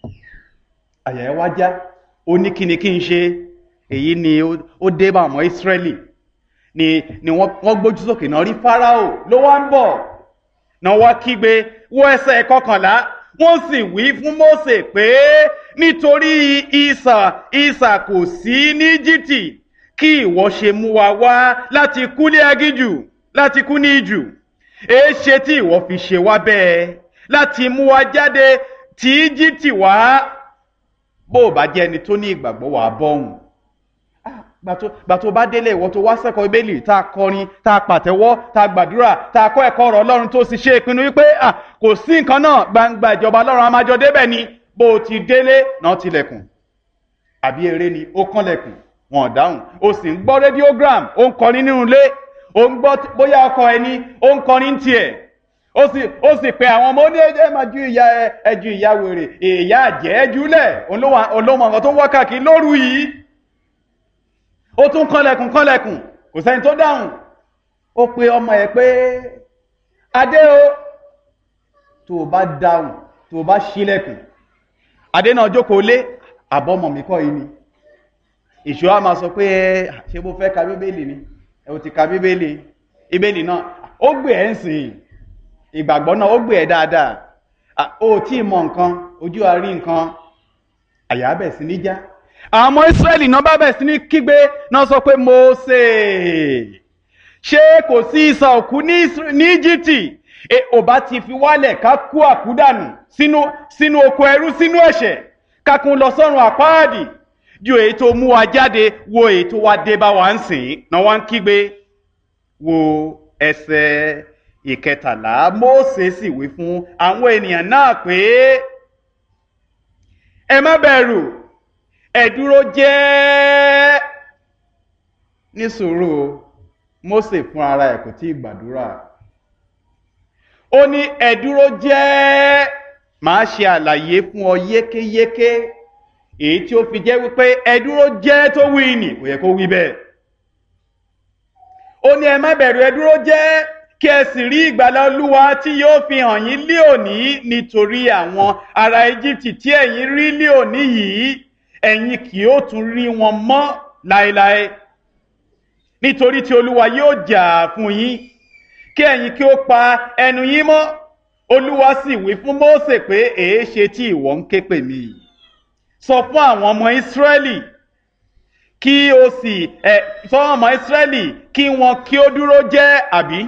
àyà ẹ wájá, ó ní kíni kí n ṣe. Èyí ni ó dé bá ọmọ Ísírẹ́lì, ni wọ́n gbójú sókè náà rí Fáráò ló wá ń bọ̀, náà wá kígbe, wọ ẹsẹ̀ 11, wọ́n sì wí fún Mósè pé nítorí isà kò sí ní Íjíbítì, kí ìwọ ṣe mú wa wá láti kú ní aginjù, láti kú ní ijù, èéṣe tí ìwọ fi ṣe wá bẹ́ẹ̀, láti mú wa jáde tí Íjíbítì wá. Bó bá jẹ́ ẹni tó ní ìgbàgbọ́ wà bọ́hùn, gbà tó bá délé ìwọ tó wá sẹ́kọ̀ọ́ Bíbélì, tá a kọrin, tá a pàtẹ́wọ́, tá a gbàdúrà, tá a kọ́ ẹ̀kọ́ ọ̀rọ̀ Ọlọ́run, tó sì ṣe ìpinnu wípé kò sí nǹkan náà, gbangba ìjọba Ọlọ́run a máa jọ débẹ̀ ni. Bó ti délé náà tilẹ̀kùn, àbí eré ni ó kànlẹ̀kùn, wọn dáhùn, ó sì ń gbọ́ rédíógram, ó ń kọrin nínú ilé, ó ń gbọ́ bóyá ọkọ ẹni ó ń kọrin tiẹ̀, ó sì pe àwọn ọmọ, ó ní ẹjẹ́ máa ju ìyá wèrè, ìyá àjẹ́ jùlẹ̀, olóhùn àwọn tó ń wá káàkiri lóru yìí. Ó tún kànlẹ̀kùn, kò sẹ́ni tó dáhùn. Ó pe ọmọ ẹ̀ pé adé o, tó o bá dáhùn, tó o bá ṣílẹ̀kùn. Adé náà jókòó lé, àbọ́mọ̀ mi kọ́ yìí ni. Èṣù á máa sọ pé ṣé bó fẹ́ ka Bíbélì ni, ẹ ò ti ka Bíbélì náà, ó gbé ẹ̀ ń sìn, ìgbàgbọ́ náà ó gbé ẹ̀ dáadáa, ó tí ì mọ nǹkan, ojú àrí nǹkan, àyà bẹ̀ sí níjà. Àwọn ọmọ Ísírẹ́lì náà bá bẹ̀ sí ní kígbe, náà sọ pé Mósè, ṣé kò sí isà òkú ní Íjíbítì, ò bá ti fi wálẹ̀ ká kú àkúdànù sínú oko ẹrú, sínú ẹ̀ṣẹ̀, kákún lọ sọ́run àpáàdì, ju èyí tó mú wa jáde, wo èyí tó wá dé bá wa ń sìn. Náà wá ń kígbe. Wo ẹsẹ̀ 13, Mósè sì wí fún àwọn ènìyàn náà pé ẹ má bẹ̀rù, ẹ dúró jẹ́. Ní sùúrù, Mósè fún ara ẹ̀ kò tí ì gbàdúrà. Ó ní ẹ dúró jẹ́, màá ṣe àlàyé fún ọ yékéyéké, èyí tí ó fi jẹ́ wípé ẹ dúró jẹ́ tó wí nì, kò yẹ kó wí bẹ́ẹ̀. Ó ní ẹ má bẹ̀rù, ẹ dúró jẹ́, kí ẹ sì rí ìgbàlà Olúwa tí yóò fi hàn yín lé òní, nítorí àwọn ará Íjíbítì tí ẹ̀yin rí lé òní yìí, ẹ̀yin kì yóò tún rí wọn mọ́ láéláé, nítorí tí Olúwa yóò jà fún yín, kí ẹ̀yin kí ó pa ẹnu yín mọ́. Olúwa sì wí fún Mósè pé èéṣe tí ìwọ ń ké pè mí? Sọ fún àwọn ọmọ Ísírẹ́lì kí o sì sọ ọmọ Ísírẹ́lì kí wọn kí ó dúró jẹ́, àbí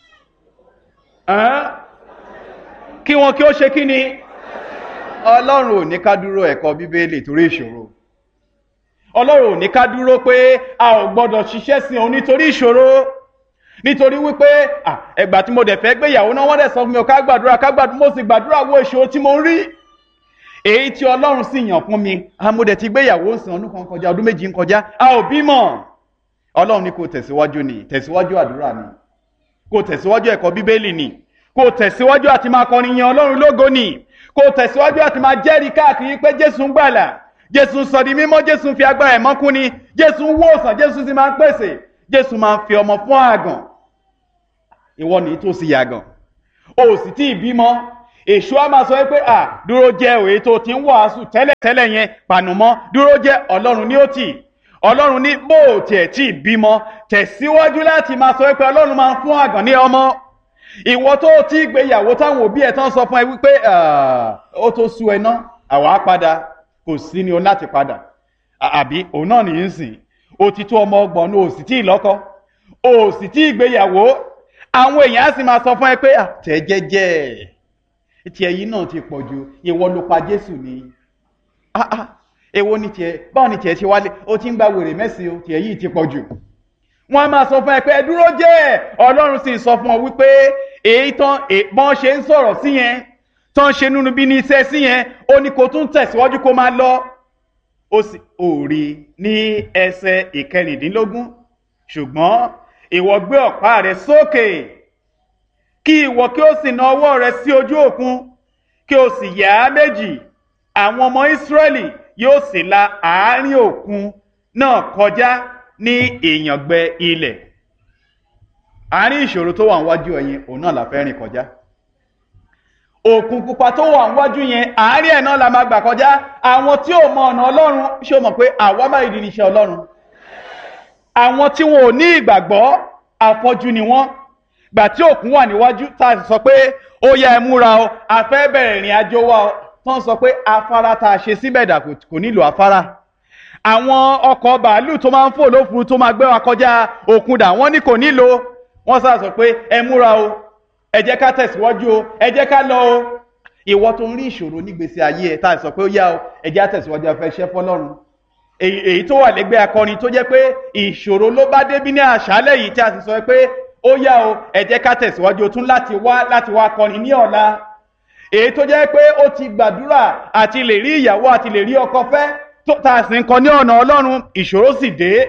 kí wọn kí ó ṣe kí ni? Ọlọ́run ò ní ká dúró ẹ̀kọ́ Bíbélì torí ìṣòro. Ọlọ́run ò ní ká dúró pé a ò gbọ́dọ̀ ṣiṣẹ́ sí òun nítorí ìṣòro, nítorí wípé ẹgbà tí mo dẹ̀ fẹ́ gbéyàwó náà wọ́n dẹ̀ sọ fún mi ká gbàdúrà, mo sì gbàdúrà wo ìṣòro tí mo ń rí, èyí tí Ọlọ́run sì yàn fún mi. Mo dẹ̀ ti gbéyàwó ń sìn, ọdún kan kọjá, ọdún méjì ń kọjá, a ò bímọ. Ọlọ́run ní kó tẹ̀síwájú ni, tẹ̀síwájú àdúrà ni, kó tẹ̀síwájú ẹ̀kọ́ Bíbélì ni, kó tẹ̀síwájú àti máa kọrin yin Ọlọ́run lógo ni, kó tẹ̀síwájú àti máa jẹ́rìí káàkiri pé Jésù ń gbàlà, Jésù ń sọ di mímọ́, Jésù ń fi agbára ẹ̀mọ́ kún ni, Jésù ń wòsàn, Jésù sì máa ń pèsè, Jésù máa ń fi ọmọ fún àgàn, ìwọ nìyí tó sì yàgàn, o sì tí ì bímọ. Èṣù á máa sọ pé dúró jẹ́ òye tó ti ń wàásù tẹ́lẹ̀tẹ́lẹ̀ yẹn pànùmọ́, dúró jẹ́, Ọlọ́run ní ó tì, Ọlọ́run ní bó o tiẹ̀ tí ì bímọ tẹ̀síwájú láti máa sọ pé Ọlọ́run máa ń fún àgàn ní ọmọ. Ìwọ tó ti gbéyàwó táwọn òbí ẹ̀ tán sọ fún ẹ wípé ó tó sú ẹ ná, àwa á padà, kò sí ni o láti padà, àbí òun náà nìyí ń sìn, o ti tó ọmọ 30 ní o sì tí ì lọ́kọ, o sì tí ì gbéyàwó, àwọn èèyàn á sì máa sọ fún ẹ pé tẹ̀ jẹ́jẹ́, tiẹ̀ yìí náà ti pọ̀ jù, ìwọ ló pa Jésù ni. Èwo ni tiẹ̀, báwo ni tiẹ̀ ṣe wálé, o ti ń gba wèrè mẹ́sìn o, tiẹ̀ yìí ti pọ̀ jù. Wọ́n á máa sọ fún ẹ pé ẹ dúró jẹ́, Ọlọ́run sì sọ fún ọ wípé èyí tán bọ́n ṣe ń sọ̀rọ̀ sí yẹn, tán ṣe nínú bí ní iṣẹ́ sí yẹn, ó ní kó tún tẹ̀síwájú kó máa lọ. Ó sì rí ní ẹsẹ̀ 16, ṣùgbọ́n ìwọ gbé ọ̀pá rẹ sókè, kí ìwọ kí ó sì na ọwọ́ rẹ sí ojú òkun, kí ó sì yà á méjì, àwọn ọmọ Ísírẹ́lì yóò sì la àárín òkun náà kọjá ní ìyàngbẹ ilẹ̀. Àárín ìṣòro tó wà níwájú ẹ̀yin, òun náà la fẹ́ rìn kọjá. Òkun pupa tó wà níwájú yẹn, àárín ẹ̀ náà la máa gbà kọjá. Àwọn tí ò mọ ọ̀nà Ọlọ́run, ṣé o mọ̀ pé àwa máa ìdí níṣẹ́ Ọlọ́run? Àwọn tí wọn ò ní ìgbàgbọ́, afọ́jú ni wọ́n. Gbà tí òkun wà níwájú, tá a sì sọ pé ó yá ẹ múra o, a fẹ́ bẹ̀rẹ̀ ìrìn àjò wa o, tán sọ pé afárá tá a ṣe síbẹ̀ dà kò nílò afárá. Àwọn ọkọ̀ bàálù tó máa ń fò lófurufú tó máa gbé wa kọjá òkun dà, wọ́n ní kò nílò. Wọ́n sá sọ pé ẹ múra o, ẹ jẹ́ ká tẹ̀síwájú o, ẹ jẹ́ ká lọ o. Ìwọ tó ń rí ìṣòro nígbésí ayé ẹ, tá a sọ pé ó yá o, ẹ jẹ́ á tẹ̀síwájú, a fẹ́ ṣẹ́ fọ́lọ́run. Èyí tó wà lẹ́gbẹ̀ẹ́ akọrin tó jẹ́ pé ìṣòro ló bá débí ní àṣálẹ́ yìí, tí a sì sọ pé ó yá o, ẹ jẹ́ ká tẹ̀síwájú o tún láti wá kọrin ní ọ̀la. Èyí tó jẹ́ pé ó ti gbàdúrà àti lè rí ìyàwó àti lè rí ọkọ fẹ́, tá a sì ń kọ ní ọ̀nà Ọlọ́run, ìṣòro sì dé.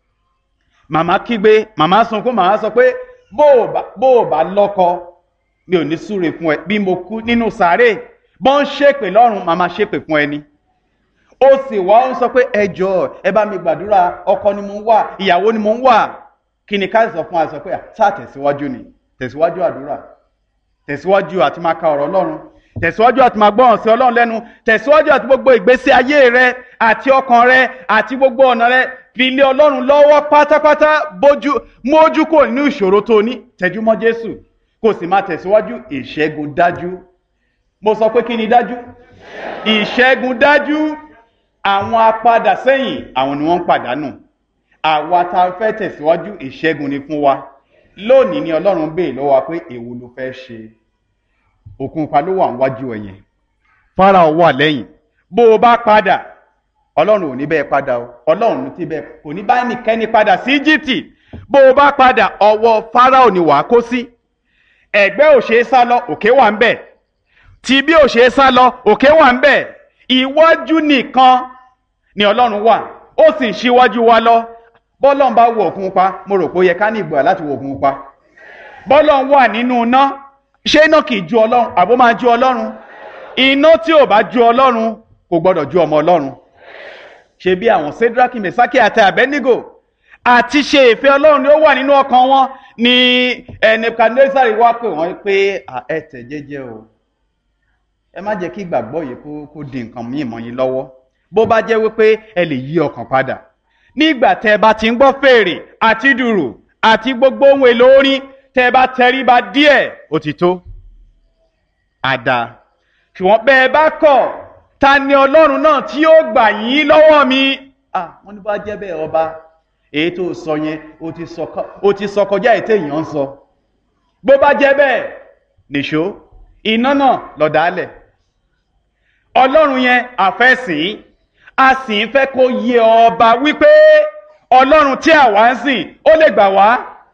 Màmá kígbe, màmá sunkún, màmá sọ pé bó o bá lọ́kọ, mi ò ní súre fún ẹ, bí mo kú nínú sàárè, bọ́n ṣépè lọ́run, màmá ṣépè fún ẹni. Ó sì wá ń sọ pé ẹ jọ̀ọ́, ẹ bá mi gbàdúrà, ọkọ ni mo ń wà, ìyàwó ni mo ń wà. Kí ni ká sọ fún wa? Sọ pé sáà tẹ̀síwájú ni, tẹ̀síwájú àdúrà, tẹ̀síwájú àti máa ka ọ̀rọ̀ Ọlọ́run, tẹ̀síwájú àti máa gbọ́ràn sí Ọlọ́run lẹ́nu, tẹ̀síwájú àti gbogbo ìgbésí ayé rẹ àti ọkàn rẹ àti gbogbo ọ̀nà rẹ fi lé Ọlọ́run lọ́wọ́ pátápátá, mójú kò nínú ìṣòro tó ní, tẹjú mọ́ Jésù, kò sì máa tẹ̀síwájú. Ìṣẹ́gun dájú. Mo sọ pé kí ni dájú? Ìṣẹ́gun dájú. Àwọn apadà sẹ́yìn, àwọn ni wọ́n ń pàdánù. Àwa tá a fẹ́ tẹ̀síwájú, ìṣẹ́gun ni fún wa. Lónìí ni Ọlọ́run béè lọ́wọ́ wa pé èwo ló fẹ́ ṣe. Òkun pa ló wà níwájú ẹ̀yìn, Fáráò wà lẹ́yìn. Bó o bá padà, Ọlọ́run ò ní bẹ́ẹ̀ padà o, Ọlọ́run ti bẹ́ẹ̀ kò ní bá ẹnikẹ́ni padà sí Íjíbítì. Bó o bá padà, ọwọ́ Fáráò ni wàá kó sí. Ẹ̀gbẹ́ ò ṣe é sá lọ, òkè wà ń bẹ̀. Tìbí ò ṣe é sá lọ, òkè wà ń bẹ̀. Iwájú nìkan ni Ọlọ́run wà, ó sì ń ṣíwájú wa lọ. Bọ́lọ́run bá wo òkun pa, mo rò pé ó yẹ ká ní ìgbà láti wo òkun pa. Bọ́lọ́run wà nínú iná, ṣé iná kìí ju Ọlọ́run àbó máa ju Ọlọ́run? Iná tí ò bá ju Ọlọ́run kò gbọdọ̀ ju ọmọ Ọlọ́run. Ṣé bí àwọn Sédrákì, Mèsákì àti Àbẹ́nígò àti ṣe ìfẹ́ Ọlọ́run ni ó wà nínú ọkàn wọn, ni Nebukadnésárì wá pè wọ́n pé ẹ tẹ̀ jẹ́jẹ́ o, ẹ má jẹ́ kí ìgbàgbọ́ yìí kó di nǹkan míì mọ́ yín lọ́wọ́. Bó bá jẹ́ wípé ẹ lè yí ọkàn padà, nígbà tẹ́ bá ti ń gbọ́ fèrè àti dùrù àti gbogbo ohun èlò orin, tẹ́ bá tẹríba díẹ̀, ó ti tó. Àdá. Ṣùgbọ́n bẹ́ẹ̀ bá kọ̀, ta ni Ọlọ́run náà tí ó gbà yín lọ́wọ́ mi? Wọ́n ní bá jẹ́ bẹ́ẹ̀ ọba, èyí tó sọ yẹn ó ti sọ kọjá ètè èèyàn ń sọ. Bó bá jẹ́ bẹ́ẹ̀, nìṣó, iná náà lọ dálẹ̀. Ọlọ́run yẹn àfẹ́sìn, a sì ń fẹ́ kó yé ọba wípé Ọlọ́run tí àwa ń sìn, ó lè gbà wá.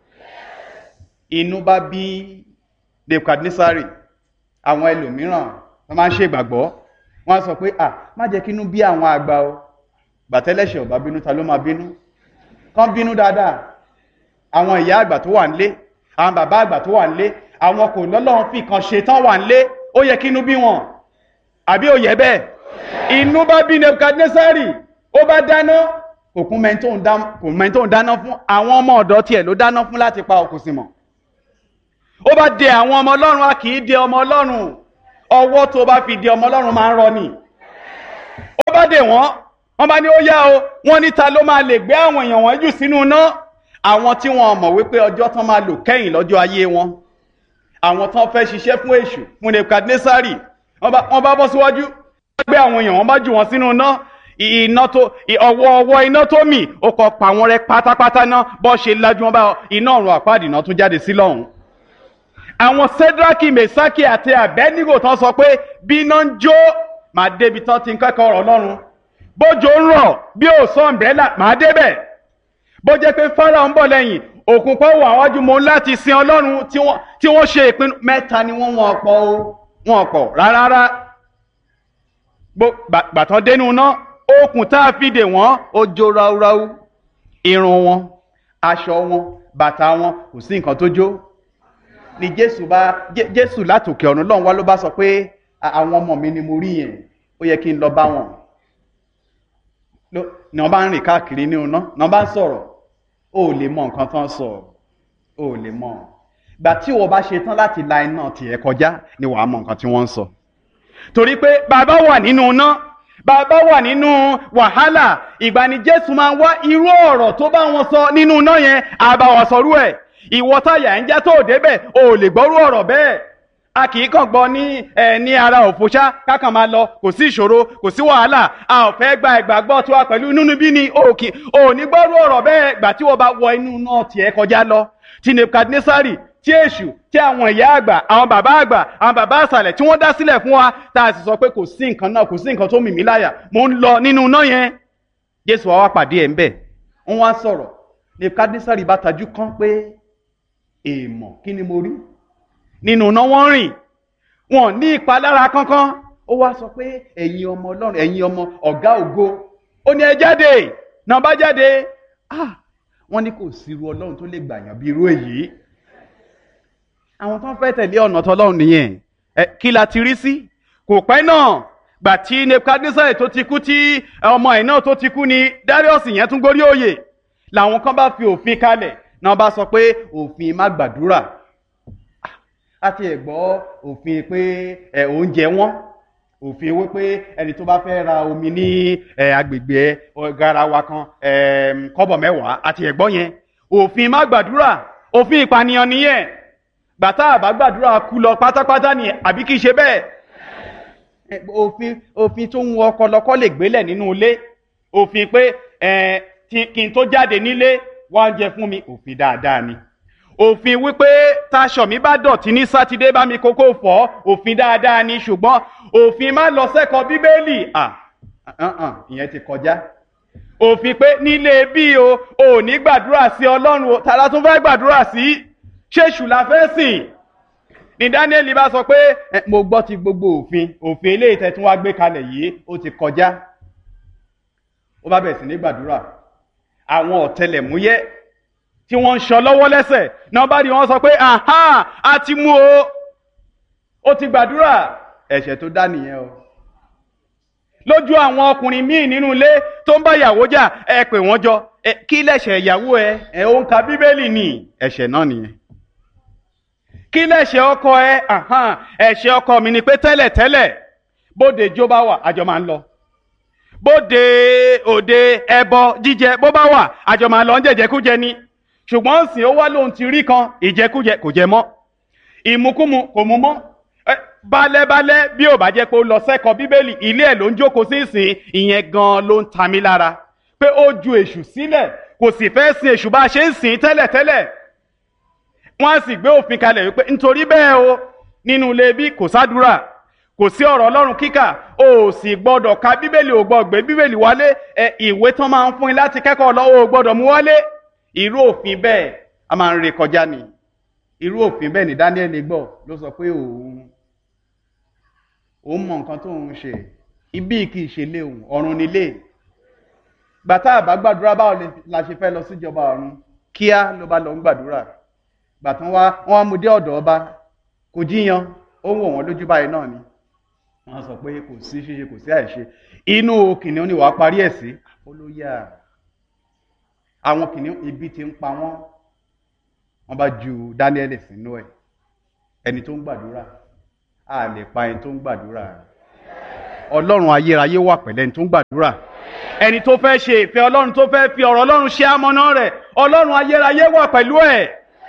Inú bá bí Nebukadnésárì. Àwọn ẹlòmíràn wọ́n máa ń ṣe ìgbàgbọ́, wọ́n sọ pé má jẹ́ kí inú bí àwọn àgbà o. Gbàtẹ́lẹ̀ṣẹ̀ ò bá bínú, ta ló máa bínú? Kán bínú dáadáa. Àwọn ìyá àgbà tó wà nílé, àwọn bàbá àgbà tó wà nílé, àwọn kò lọ́lọ́run fi kan ṣe tán wà nílé, ó yẹ kí inú bí wọn. Àbí ó yẹ bẹ́ẹ̀? Inú bá bí Nebukadnésárì, ó bá dáná, kò mẹ́ni tó ń dáná fún, àwọn ọmọ ọ̀dọ́ tiẹ̀ ló dáná fún láti pa òkú sí mọ̀. Ó bá dè àwọn ọmọ Ọlọ́run, a kì í dè ọmọ Ọlọ́run, ọwọ́ tó bá fi dè ọmọ Ọlọ́run máa ń rọ ni. Ó bá dè wọ́n bá ní ó yá o, wọ́n ní ta ló máa lè gbé àwọn èèyàn wọ́n jù sínú iná. Àwọn tí wọ́n mọ̀ wípé ọjọ́ tán máa lò kẹ́yìn lọ́jọ́ ayé wọn, àwọn tán fẹ́ ṣiṣẹ́ fún èṣù, fún Nebukadnesari, wọ́n bá bọ́ síwájú, wọ́n gbé àwọn èèyàn, wọ́n bá jù wọ́n sínú iná. Ọwọ́ iná tó mì ó kọ pa wọ́n rẹ́ pátápátá náà, bọ́ ṣe lajú wọn bá iná ọ̀run àpáàdì náà tún jáde sí lọ́hùn. Àwọn Sédrákì, Mèsákì àti Àbẹ́nígò tán sọ pé bí iná ń jó màá débi tán ti ń kẹ́kọ̀ọ́ ọ̀rọ̀ Ọlọ́run, bójò ń rọ̀ bí ò sọ ọ̀mbrẹ́là màá débẹ̀, bó jẹ́ pé Fáráò ń bọ̀ lẹ́yìn, òkun pọ̀ wà wájú, mo láti sin Ọlọ́run tí wọ́n ṣe ìpinnu. Mẹ́ta ni wọ́n pọ̀ rárá. Gbàtàn dénú náà, okùn tá a fi dè wọ́n ó jó ráúráú, irun wọn, aṣọ wọn, bàtà wọn, kò sí nǹkan tó jó. Ni Jésù látòkè ọ̀run lọ́hùn wá ló bá sọ pé àwọn ọmọ mi ni mo rí yẹn, ó yẹ kí n lọ bá wọn. Ní wọ́n bá ń rìn káàkiri nínú náà, ní wọ́n bá ń sọ̀rọ̀, ó lè mọ nǹkan tán sọ, ó lè mọ. Gbà tí wọ́n bá ṣe tán láti la iná tiẹ̀ kọjá ni wàá mọ nǹkan tí wọ́n ń sọ. Torí pé bàbá wà nínú iná, bàbá wà nínú wàhálà, ìgbà ni Jésù máa ń wá irú ọ̀rọ̀ tó bá wọn sọ nínú iná yẹn, àbá wọn sọrú ẹ̀. Ìwọ táyà ń já tó débẹ̀, o lè gbọ́rú ọ̀rọ̀ bẹ́ẹ̀. A kì í kàn gbọ́ ní ara òfòṣá kákan máa lọ, kò sí ìṣòro, kò sí wàhálà, a ò fẹ́ gba ìgbàgbọ́ tó wà pẹ̀lú nínú bí ni o ní gbọ́rú ọ̀rọ̀ bẹ́ẹ̀. Gbà tí wọ́n bá wọ inú náà tiẹ̀ kọjá lọ, tí Nebukadnesari, tí èṣù, tí àwọn ìyá àgbà, àwọn bàbá àgbà, àwọn bàbá àsàlẹ̀ tí wọ́n dá sílẹ̀ fún wa, tá a sì sọ pé kò sí nǹkan náà, kò sí nǹkan tó mì mí láyà, mo ń lọ nínú náà yẹn. Jésù wá pàdé ẹ̀ ń bẹ̀, wọ́n wá sọ̀rọ̀. Nebukadnesari bá tajú kán pé èèmọ̀ kí ni mo rí? Nínú náà wọ́n rìn, wọn ní ìpalára kankan. Ó wá sọ pé ẹ̀yin ọmọ Ọlọ́run, ẹ̀yin ọmọ ọ̀gá ògo, ó ní ẹ jáde. Náà bá jáde, wọ́n ní kò sírú Ọlọ́run tó lè gbàyàn bí irú èyí. Àwọn tó ń fẹ́ tẹ̀lé ọ̀nà tọ́lọ́run nìyẹn. Kí la ti rí sí? Kò pẹ́ náà, gbà tí Nebukadnesari tó ti kú, tí ọmọ ẹ̀ náà tó ti kú, ni Darius yẹn tún gorí oyè. Làwọn kan bá fi òfin kalẹ̀, náà bá sọ pé òfin má gbàdúrà. Àti ẹ̀gbọ́ òfin pé oúnjẹ wọn, òfin wípé ẹni tó bá fẹ́ ra omi ní agbègbè garawa kan kọ́bọ̀ 10, àti ẹ̀gbọ́ yẹn òfin má gbàdúrà, òfin ìpànìyàn nìyẹn. Gbàtà àbá gbàdúrà kú lọ pátápátá ni, àbí kìí ṣe bẹ́ẹ̀? Òfin tó ń wọ ọkọ lọkọ lè gbélẹ̀ nínú ilé, òfin pé kí n tó jáde nílé wá jẹ fún mi, òfin dáadáa ni. Òfin wípé taṣọ mi bá dọ̀tí ní Sátidé bá mi kókó fọ̀, òfin dáadáa ni. Ṣùgbọ́n òfin má lọ sẹ́kọ̀ọ́ Bíbélì, ìyẹn ti kọjá. Òfin pé nílé bí o ní gbàdúrà sí Ọlọ́run o, tààrà tún fẹ́ gbàdúrà sí, ṣéṣù la fẹ́ sìn. Ní Dáníẹ́lì bá sọ pé mo gbọ́ ti gbogbo òfin eléyìí tẹ́ tún wá gbé kalẹ̀ yìí, ó ti kọjá. Ó bá bẹ̀rẹ̀ sí ní gbàdúrà. Àwọn ọ̀tẹlẹ̀múyẹ́ tí wọ́n ń ṣọ́ lọ́wọ́ lẹ́sẹ̀ náà bá rí wọn sọ pé a ti mú ó ti gbàdúrà. Ẹ̀ṣẹ̀ tó dá nìyẹn o. Lójú àwọn ọkùnrin míì nínú ilé tó ń bá ìyàwó jà, ẹ pè wọ́n jọ, kí lẹ̀ṣẹ̀ ìyàwó ẹ ó ń ka Bíbélì ni, ẹ̀ṣẹ̀ náà nìyẹn. Kí lẹ̀ṣẹ̀ ọkọ ẹ? Ẹ̀ṣẹ̀ ọkọ mi ni pé tẹ́lẹ̀tẹ́lẹ̀ bóde jó bá wà àjọ máa ń lọ, bóde òde ẹbọ jíjẹ bó bá wà àjọ máa lọ ń jẹjẹkújẹ ni. Ṣùgbọ́n sìn ó wá lóhun ti rí kan, ìjẹkújẹ kò jẹ mọ́, ìmukúmu kò mu mọ́. Bálẹ́bálẹ́ bí ò bá jẹ́ pé ó lọ sẹ́kọ̀ọ́ Bíbélì, ilé ẹ̀ ló ń jókòó sí ìsìn, ìyẹn gan ló ń ta mí lára. Pé ó ju èṣù sílẹ̀, kò sì fẹ́ sin èṣù bá ṣe ń sìn tẹ́lẹ̀tẹ́lẹ̀. Wọ́n á sì gbé òfin kalẹ̀ wípé nítorí bẹ́ẹ̀ o, nínú ilé bí kò sádúrà, kò sí ọ̀rọ̀ Ọlọ́run kíkà, o sì gbọ́dọ̀ ka Bíbélì, o gbọ́dọ̀ gbé Bíbélì wálé, ìwé tán máa ń fún yín láti kẹ́kọ̀ọ́ lọ́wọ́ o gbọ́dọ̀ mú wálé. Irú òfin bẹ́ẹ̀ a máa ń ré kọjá ni. Irú òfin bẹ́ẹ̀ ni Dáníẹ́lì gbọ́ ló sọ pé òun mọ nǹkan tó ń ṣe, ibi kì í ṣe lé òun, ọ̀run nílé. Gbàtà àbá gbàdúrà báwo la ṣe fẹ́ lọ síjọba ọ̀run, kíá ló bá lọ ń gbàdúrà. Gbàtàn wọ́n mú dé ọ̀dọ̀ ọba, kò jíyan, ó ń wò wọ́n lójú báyìí náà ni. Wọ́n sọ pé kò sí ṣíṣe kò sí àìṣe, inú kìnìún ni wàá parí ẹ̀ sí. Olóyà àwọn kìnìún ibi tí ń pa wọ́n bá ju Dáníẹ́lì sínú ẹ̀. Ẹni tó ń gbàdúrà a lè pa ẹni tó ń gbàdúrà. Ọlọ́run ayérayé wà pẹ̀lú ẹni tó ń gbàdúrà. Ẹni tó fẹ́ ṣe ìfẹ́ Ọlọ́run, tó fẹ́ fi ọ̀rọ̀ Ọlọ́run ṣe amọ̀nà rẹ̀, Ọlọ́run ayérayé wà pẹ̀lú ẹ̀.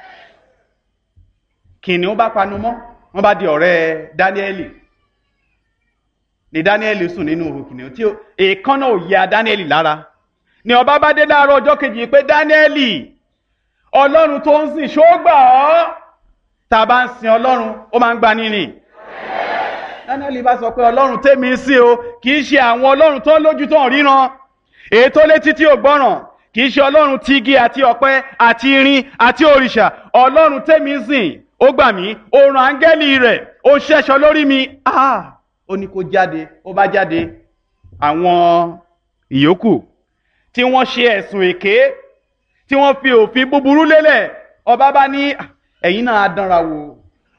Kìnìún bá panu mọ́, wọ́n bá di ọ̀rẹ́ Dáníẹ́lì. Ni Dáníẹ́lì sùn nínú ihò kìnìún tí èékánná ò ya Dáníẹ́lì lára. Ni ọba bá dé láàárọ̀ ọjọ́ kejì pé Dáníẹ́lì, Ọlọ́run tó ń sìn ṣó gbà ọ́? Tá a bá ń sin Ọlọ́run, ó máa ń gbà ní ni. Dáníẹ́lì bá sọ pé Ọlọ́run tèmi ń sìn o kì í ṣe àwọn Ọlọ́run tó lójú tó ń ríran, èyí tó létí tí ò gbọ́ràn, kì í ṣe Ọlọ́run ti igi àti ọ̀pẹ àti irin àti òrìṣà. Ọlọ́run tèmi ń sìn, ó gbà mí, ó rán áńgẹ́lì rẹ̀, ó ṣẹ́ṣọ lórí mi. Ó ní kó jáde, ó bá jáde. Àwọn ìyókù tí wọ́n ṣe ẹ̀sùn èké, tí wọ́n fi òfin búburú lélẹ̀, ọba bá ní ẹ̀yin náà á dánra wò.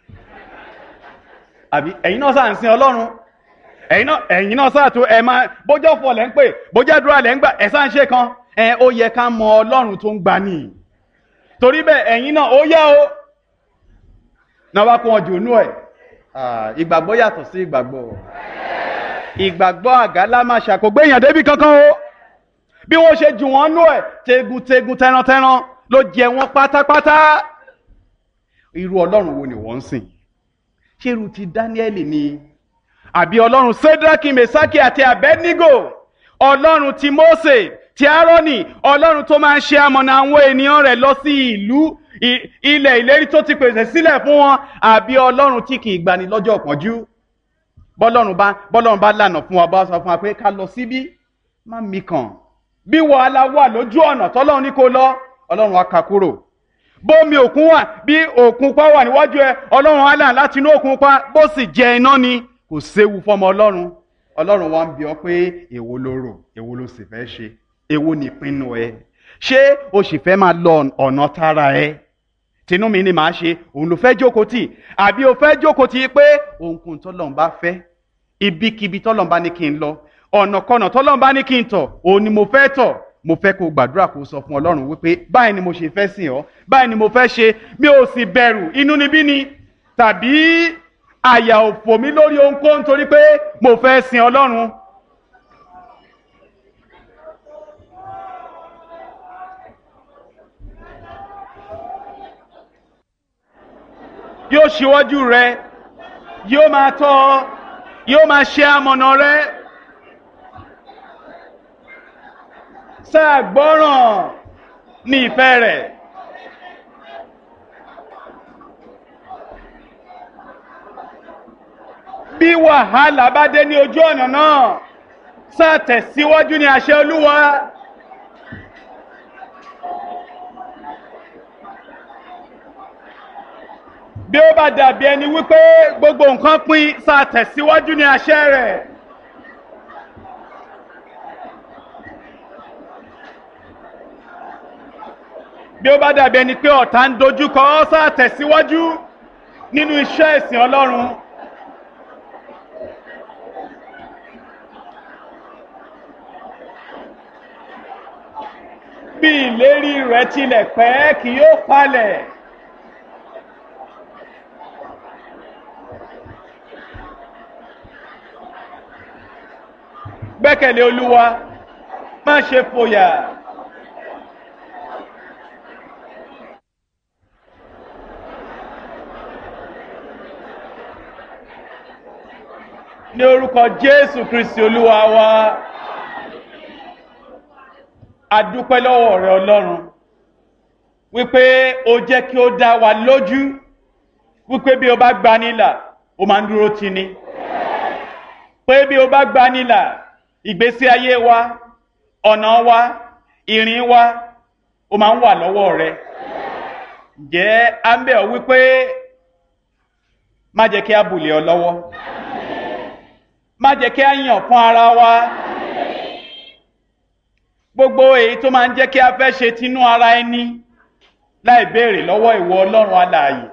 Àbí ẹ̀yin náà sáà ń sin Ọlọ́run, ẹ̀yin náà sáà tó ẹ̀ máa bójọ́ fọ̀ lẹ́ ń pè, bójọ́ dúrà lẹ́ ń gbà, ẹ̀ sáà ń ṣe kan. Ó yẹ ká mọ Ọlọ́run tó ń gbà ní. Torí bẹ́ẹ̀ ẹ̀yin náà ó yá o. Náà wá kó wọn jù nú ẹ̀. Ìgbàgbọ́ yàtọ̀ sí ìgbàgbọ́. Ìgbàgbọ́ àgálámàṣà kò gbéyàn débi kankan o. Bí wọ́n ṣe jù wọ́n nú ẹ̀, tegun tẹrantẹran ló jẹ wọ́n pátápátá. Irú Ọlọ́run wo ni wọ́n ń sìn? Ṣé irú ti Dáníẹ́lì ni? Àbí Ọlọ́run Sédrákì, Mèsákì àti Abẹ́dínígò? Ọlọ́run ti Mósè, ti Árónì? Ọlọ́run tó máa ń ṣe amọ̀nà àwọn ènìyàn rẹ̀ lọ sí ìlú ilẹ̀ ìlérí tó ti pèsè sílẹ̀ fún wọn? Àbí Ọlọ́run tí kì í gbani lọ́jọ́ ìpọ́njú? Bọ́lọ́run bá lànà fún wa, bá sọ fún wa pé ká lọ síbí, má mi kàn. Bí wàhálà wà lójú ọ̀nà tọ́lọ́run ní kó lọ, Ọlọ́run á ká kúrò. Bómi òkun wà, bí òkun pa wà níwájú ẹ, Ọlọ́run á là láti inú òkun pa, bó sì jẹ iná ni, kò séwu fọmọ Ọlọ́run. Ọlọ́run wa ń bi ọ́ pé èwo ló rò, èwo ló sì fẹ́ ṣe, èwo ni ìpinnu ẹ? Ṣé o sì fẹ́ máa lọ ọ̀nà tara ẹ? Tinú mi ni màá ṣe, òun ló fẹ́ jókòó tì, àbí o fẹ́ jókòó tì pé ohunkóhun tọ́lọ́run bá fẹ́, ibikíbi tọ́lọ́run bá ní kí n lọ, ọ̀nàkọnà tọ́lọ́run bá ní kí n tọ̀, òun ni mo fẹ́ tọ̀. Mo fẹ́ kó gbàdúrà kó sọ fún Ọlọ́run wípé báyìí ni mo ṣe fẹ́ sìn ọ́, báyìí ni mo fẹ́ ṣe, mi ò sì bẹ̀rù inúnibí ni tàbí àyà òfò mi lórí ohunkóhun torí pé mo fẹ́ sin Ọlọ́run. Yóò ṣíwájú rẹ, yóò máa tọ́ ọ, yóò máa ṣe amọ̀nà rẹ. Sáà gbọ́ràn ní ìfẹ́ rẹ̀. Bí wàhálà bá dé ní ojú ọ̀nà náà, sáà tẹ̀síwájú ní àṣẹ Olúwa. Bí ó bá dàbí ẹni wípé gbogbo nǹkan pín, sáà tẹ̀síwájú ní àṣẹ rẹ̀. Bí ó bá dàbí ẹni pé ọ̀tá ń dojúkọ ọ́, sáà tẹ̀síwájú nínú iṣẹ́ ìsìn Ọlọ́run. Bí ìlérí rẹ̀ tilẹ̀ pẹ́, kì yóò falẹ̀. Gbẹ́kẹ̀lé Olúwa, má ṣe fòyà. Ní orúkọ Jésù Kristi Olúwa wa, a dúpẹ́ lọ́wọ́ rẹ Ọlọ́run wípé o jẹ́ kí ó dá wa lójú wípé bí o bá gbanilà, o máa ń dúró tì ní. Pé bí o bá gbanilà, ìgbésí ayé wa, ọ̀nà wa, ìrìn wa, o máa ń wà lọ́wọ́ rẹ. Ǹjẹ́ a ń bẹ̀ ọ́ wípé má jẹ́ kí a bùlẹ̀ ọ lọ́wọ́. Má jẹ́ kí a yàn fún ara wa. Gbogbo èyí tó máa ń jẹ́ kí a fẹ́ ṣe tinú ara ẹni láì béèrè lọ́wọ́ ìwọ Ọlọ́run alààyè.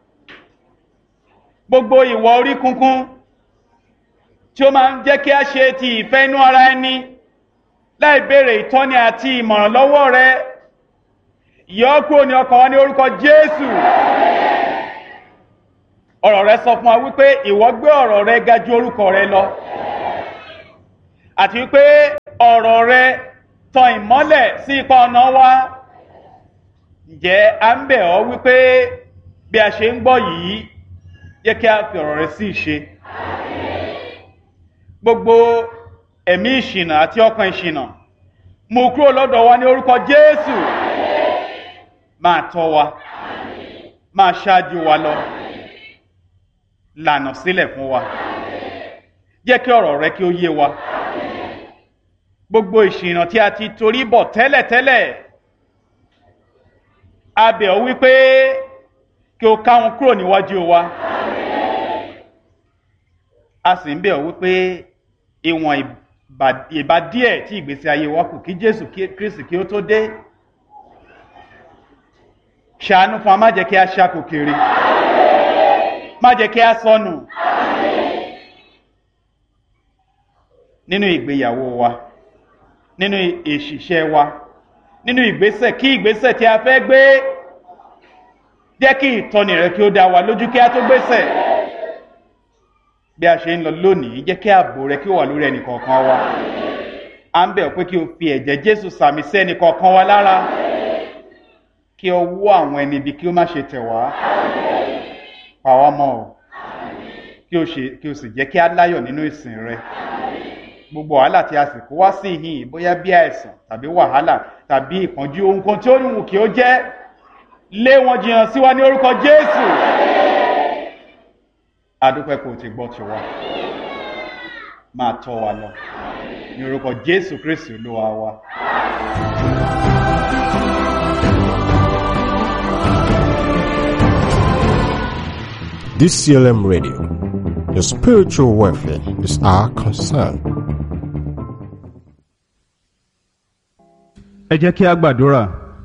Gbogbo ìwọ orí kunkun tí ó máa ń jẹ́ kí a ṣe ti ìfẹ́ inú ara ẹni láì béèrè ìtọ́ni àti ìmọ̀ràn lọ́wọ́ rẹ. yọ kúrò ní ọkàn wa ní orúkọ Jésù. Ọ̀rọ̀ rẹ sọ fún wa wípé ìwọ gbé ọ̀rọ̀ rẹ ga ju orúkọ rẹ lọ, àti wípé ọ̀rọ̀ rẹ tan ìmọ́lẹ̀ sí ipa ọ̀nà wa. Ǹjẹ́ à ń bẹ̀ ọ́ wípé bí a ṣe ń gbọ́ yìí, jẹ́ kí a fi ọ̀rọ̀ rẹ sí ìṣe. Gbogbo ẹ̀mí ìṣìnà àti ọkàn ìṣìnà mú kúrò lọ́dọ̀ wa ní orúkọ Jésù. Máa tọ́ wa, máa ṣáájú wa lọ, lànà sílẹ̀ fún wa. Jẹ́ kí ọ̀rọ̀ rẹ kí ó yé wa. Gbogbo ìṣìnà tí a ti torí bọ̀ tẹ́lẹ̀tẹ́lẹ̀, a bẹ̀ ọ́ wípé kí o ká wọn kúrò níwájú wa. A sì ń bẹ̀ ọ́ wípé ìwọ̀n ìbá díẹ̀ tí ìgbésí ayé wa kù kí Jésù Kristi kí ó tó dé, ṣàánú fún wa, má jẹ́ kí a ṣáko kiri, má jẹ́ kí a sọnù nínú ìgbéyàwó wa, nínú ìṣiṣẹ́ wa, nínú kí ìgbésẹ̀ tí a fẹ́ gbé, jẹ́ kí ìtọ́ni rẹ kí ó dá wa lójú kí a tó gbésẹ̀. Bí a ṣe ń lọ lónìí, jẹ́ kí ààbò rẹ kí ó wà lórí ẹnìkọ̀ọ̀kan wa. À ń bẹ̀ ọ́ pé kí o fi ẹ̀jẹ̀ Jésù sàmì sí ẹnìkọ̀ọ̀kan wa lára, kí ọwọ́ àwọn ẹni ibi kí ó má ṣe tẹ̀ wá. Pa wá mọ́ ọ, kí o sì jẹ́ kí á láyọ̀ nínú ìsìn rẹ. Gbogbo wàhálà tí a sì kó wá sí ìhìn, bóyá bí àìsàn tàbí wàhálà tàbí ìpọ́njú, ohunkóhun tí ó wù kí ó jẹ́, lé wọn jìnnà sí wa ní orúkọ Jésù. A dúpẹ́ kó o ti gbọ́ tiwa, máa tọ́ wa lọ ní orúkọ Jésù Kristi Olúwa wa. DCLM Radio, your spiritual welfare is our concern. Ẹ jẹ́ kí a gbàdúrà.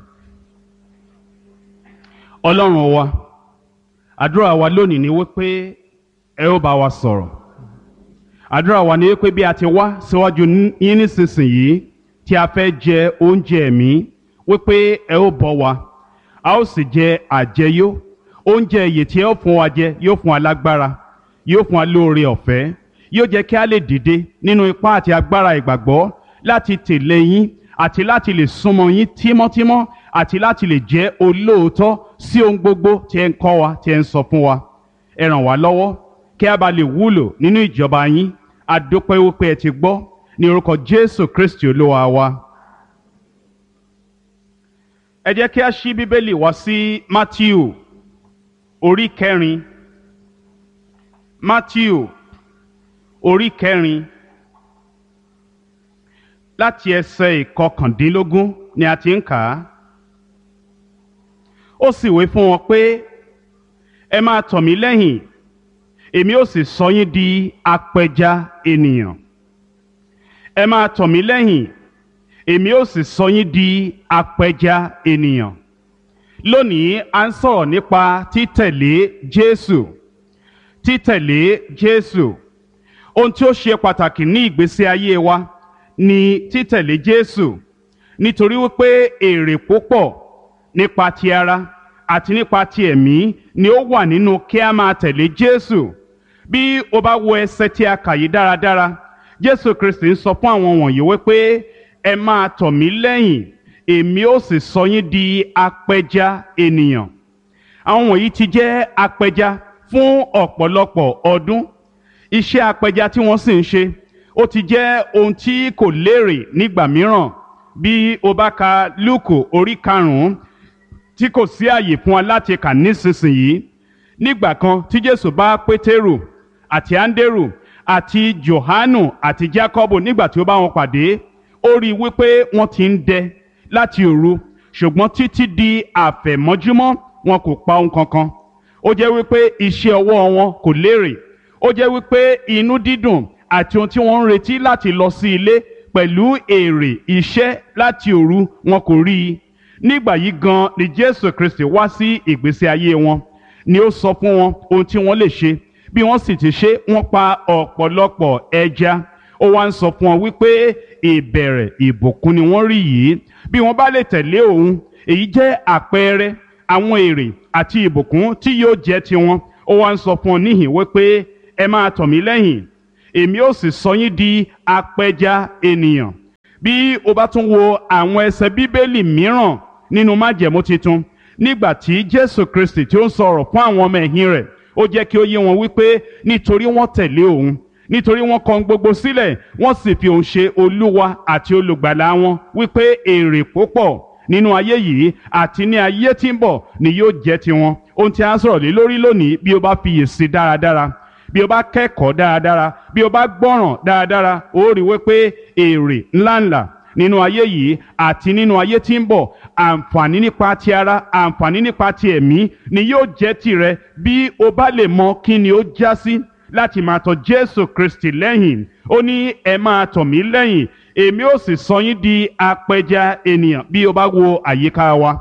Ọlọ́run wa, àdúrà wa lónìí ni wípé ẹ ó bá wa sọ̀rọ̀. Àdúrà wa ni wípé bí a ti wá síwájú yín nísinsìnyí tí a fẹ́ jẹ oúnjẹ ẹ̀mí, wípé ẹ ó bọ́ wa, a ó sì jẹ àjẹyó. Oúnjẹ ìyè tí ẹ ó fún wa jẹ yóò fún wa lágbára, yóò fún wa lóore ọ̀fẹ́, yóò jẹ́ kí a lè dìde nínú ipá àti agbára ìgbàgbọ́ láti tẹ̀lé yín àti láti lè súnmọ́ yín tímọ́tímọ́ àti láti lè jẹ́ olóòótọ́ sí ohun gbogbo tí ẹ ń kọ́ wa, tí ẹ ń sọ fún wa. Ẹ ràn wá lọ́wọ́ kí a bá lè wúlò nínú ìjọba yín. A dúpẹ́ wípé ẹ ti gbọ́ ní orúkọ Jésù Kristi Olúwa wa. Ẹ jẹ́ kí a ṣí Bíbélì wá sí Mátíù orí 4. Mátíù orí 4 láti ẹsẹ̀ 19 ni a ti ń kà á. Ó sì wí fún wọn pé, ẹ máa tọ̀ mí lẹ́yìn, èmi ó sì sọ yín di apẹja ènìyàn. Ẹ máa tọ̀ mí lẹ́yìn, èmi ó sì sọ yín di apẹja ènìyàn. Lónìí a ń sọ̀rọ̀ nípa títẹ̀lé Jésù. Títẹ̀lé Jésù. Ohun tí ó ṣe pàtàkì ní ìgbésí ayé wa ni títẹ̀lé Jésù, nítorí wípé èrè púpọ̀ nípa ti ara àti nípa ti ẹ̀mí ni ó wà nínú kí a máa tẹ̀lé Jésù. Bí o bá wo ẹsẹ̀ tí a kà yìí dáradára, Jésù Kristi ń sọ fún àwọn wọ̀nyí wípé ẹ máa tọ̀ mí lẹ́yìn, èmi ó sì sọ yín di apẹja ènìyàn. Àwọn wọ̀nyí ti jẹ́ apẹja fún ọ̀pọ̀lọpọ̀ ọdún. Iṣẹ́ apẹja tí wọ́n sì ń ṣe, ó ti jẹ́ ohun tí kò lérè nígbà mìíràn. Bí o bá ka Lúùkù orí 5 tí kò sí àyè fún wa láti kà nísinsìnyí, nígbà kan tí Jésù bá Pétérù àti Áńdérù àti Jòhánù àti Jákọ́bù nígbà tí ó bá wọn pàdé, ó rí i wípé wọ́n ti ń dẹ láti òru, ṣùgbọ́n títí di àfẹ̀mọ́júmọ́ wọn kò pa ohun kankan. Ó jẹ́ wípé iṣẹ́ ọwọ́ wọn kò lérè. Ó jẹ́ wípé inú dídùn àti ohun tí wọ́n ń retí láti lọ sí ilé pẹ̀lú èrè iṣẹ́ láti òru wọn kò rí i. Nígbà yìí gan ni Jésù Kristi wá sí ìgbésí ayé wọn, ni ó sọ fún wọn ohun tí wọ́n lè ṣe. Bí wọ́n sì ti ṣe, wọ́n pa ọ̀pọ̀lọpọ̀ ẹja. Ó wá ń sọ fún wọn wípé ìbẹ̀rẹ̀ ìbùkún ni wọ́n rí yìí. Bí wọ́n bá lè tẹ̀lé òun, èyí jẹ́ àpẹẹrẹ àwọn èrè àti ìbùkún tí yóò jẹ́ tiwọn. Ó wá ń sọ fún ọ níhìn wípé ẹ máa tọ̀ mí lẹ́yìn, èmi ó sì sọ yín di apẹja ènìyàn. Bí o bá tún wo àwọn ẹsẹ̀ bíbélì mìíràn nínú májẹ̀mú titun, nígbà tí Jésù Kristi tí ó ń sọ̀rọ̀ fún àwọn ọmọ ẹ̀yìn rẹ̀, ó jẹ́ kí ó yé wọn wípé nítorí wọ́n tẹ̀lé òun, nítorí wọ́n kọ̀ gbogbo sílẹ̀, wọ́n sì fi òun ṣe olúwa àti olùgbàlà wọn, wípé èrè púpọ̀ nínú ayé yìí àti ní ayé tí ń bọ̀ ni yóò jẹ́ tiwọn. Ohun tí a ń sọ̀rọ̀ lé lórí lónìí, bí o bá fiyèsí dáradára, bí o bá kẹ́kọ̀ọ́ dáradára, bí o bá gbọ́ràn dáradára, ó rí wípé èrè ńláńlá nínú ayé yìí àti nínú ayé tí ń bọ̀, àǹfààní nípa ti ara, àǹfààní nípa ti ẹ̀mí ni yóò jẹ́ tìrẹ bí o bá lè mọ kí ni ó já sí láti máa tọ̀ Jésù Kristi lẹ́yìn. Ó ní ẹ máa tọ̀ mí lẹ́yìn, èmi ó sì sọ yín di apẹja ènìyàn. Bí o bá wo àyíká wa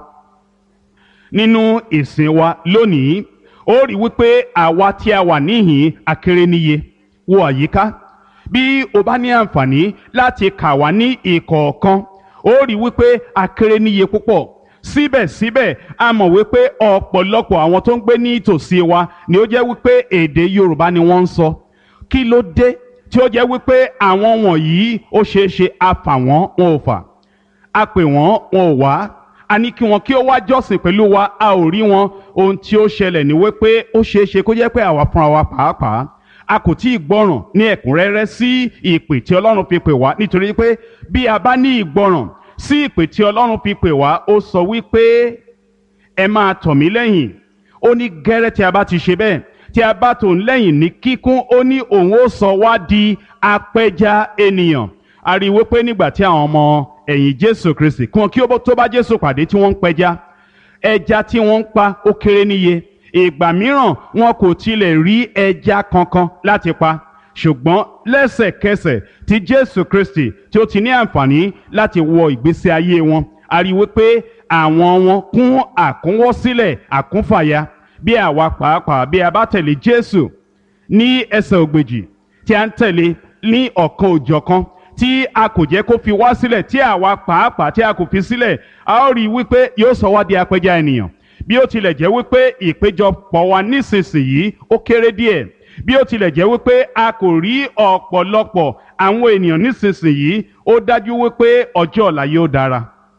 nínú ìsìn wa lónìí, ó rí wípé àwa tí a wà níhìn akéré níye. Wo àyíká, bí o bá ní àǹfààní láti kà wá ní ìkọ̀ọ̀kan, ó rí wípé akéré níye púpọ̀. Síbẹ̀síbẹ̀ a mọ̀ wípé ọ̀pọ̀lọpọ̀ àwọn tó ń gbé ní ìtòsí wa ni ó jẹ́ wípé èdè Yorùbá ni wọ́n ń sọ. Kí ló dé tí ó jẹ́ wípé àwọn wọ̀nyí ó ṣeéṣe a fà wọ́n, wọn ò fà, a pè wọ́n, wọn ò wá, a ní kí wọn kí ó wá jọ́sìn pẹ̀lú wa, a ò rí wọn? Ohun tí ó ṣẹlẹ̀ ni wípé ó ṣeéṣe kó jẹ́ pé àwa fúnra wa pàápàá a kò tí ì gbọ́ràn ní ẹ̀kúnrẹ́rẹ́ sí ìpè tí Ọlọ́run fi pè wá, nítorí pé bí a bá ní ìgbọ́ràn sí ìpè tí Ọlọ́run fi pè wá, ó sọ wípé ẹ máa tọ̀ mí lẹ́yìn. Ó ní gẹ́rẹ́ tí a bá ti ṣe bẹ́ẹ̀, tí a bá tò ń lẹ́yìn ní kíkún, ó ní òun ó sọ wá di apẹja ènìyàn. A rí i wípé nígbà tí àwọn ọmọ ẹ̀yìn Jésù Kristi kí wọn kí ó tó bá Jésù pàdé tí wọ́n ń pẹja, ẹja tí wọ́n ń pa ó kéré níye. Ìgbà mìíràn wọn kò tilẹ̀ rí ẹja kankan láti pa, ṣùgbọ́n lẹ́sẹ̀kẹsẹ̀ tí Jésù Kristi tí ó ti ní àǹfààní láti wọ ìgbésí ayé wọn, a rí wípé àwọn wọn kún àkúnwọ́sílẹ̀ àkúnfàya. Bí àwa pàápàá bí a bá tẹ̀lé Jésù ní ẹsẹ̀ ògbèjì tí a ń tẹ̀lé ní ọ̀kan òjọ̀kan, tí a kò jẹ́ kó fi wá sílẹ̀, tí àwa pàápàá tí a kò fi sílẹ̀, a ó rí wípé yóò sọ wá di apẹja ènìyàn. Bí ó tilẹ̀ jẹ́ wípé ìpéjọpọ̀ wa nísinsìnyí ó kéré díẹ̀, bí ó tilẹ̀ jẹ́ wípé a kò rí ọ̀pọ̀lọpọ̀ àwọn ènìyàn nísinsìnyí, ó dájú wípé ọjọ́ ọ̀la yóò dára.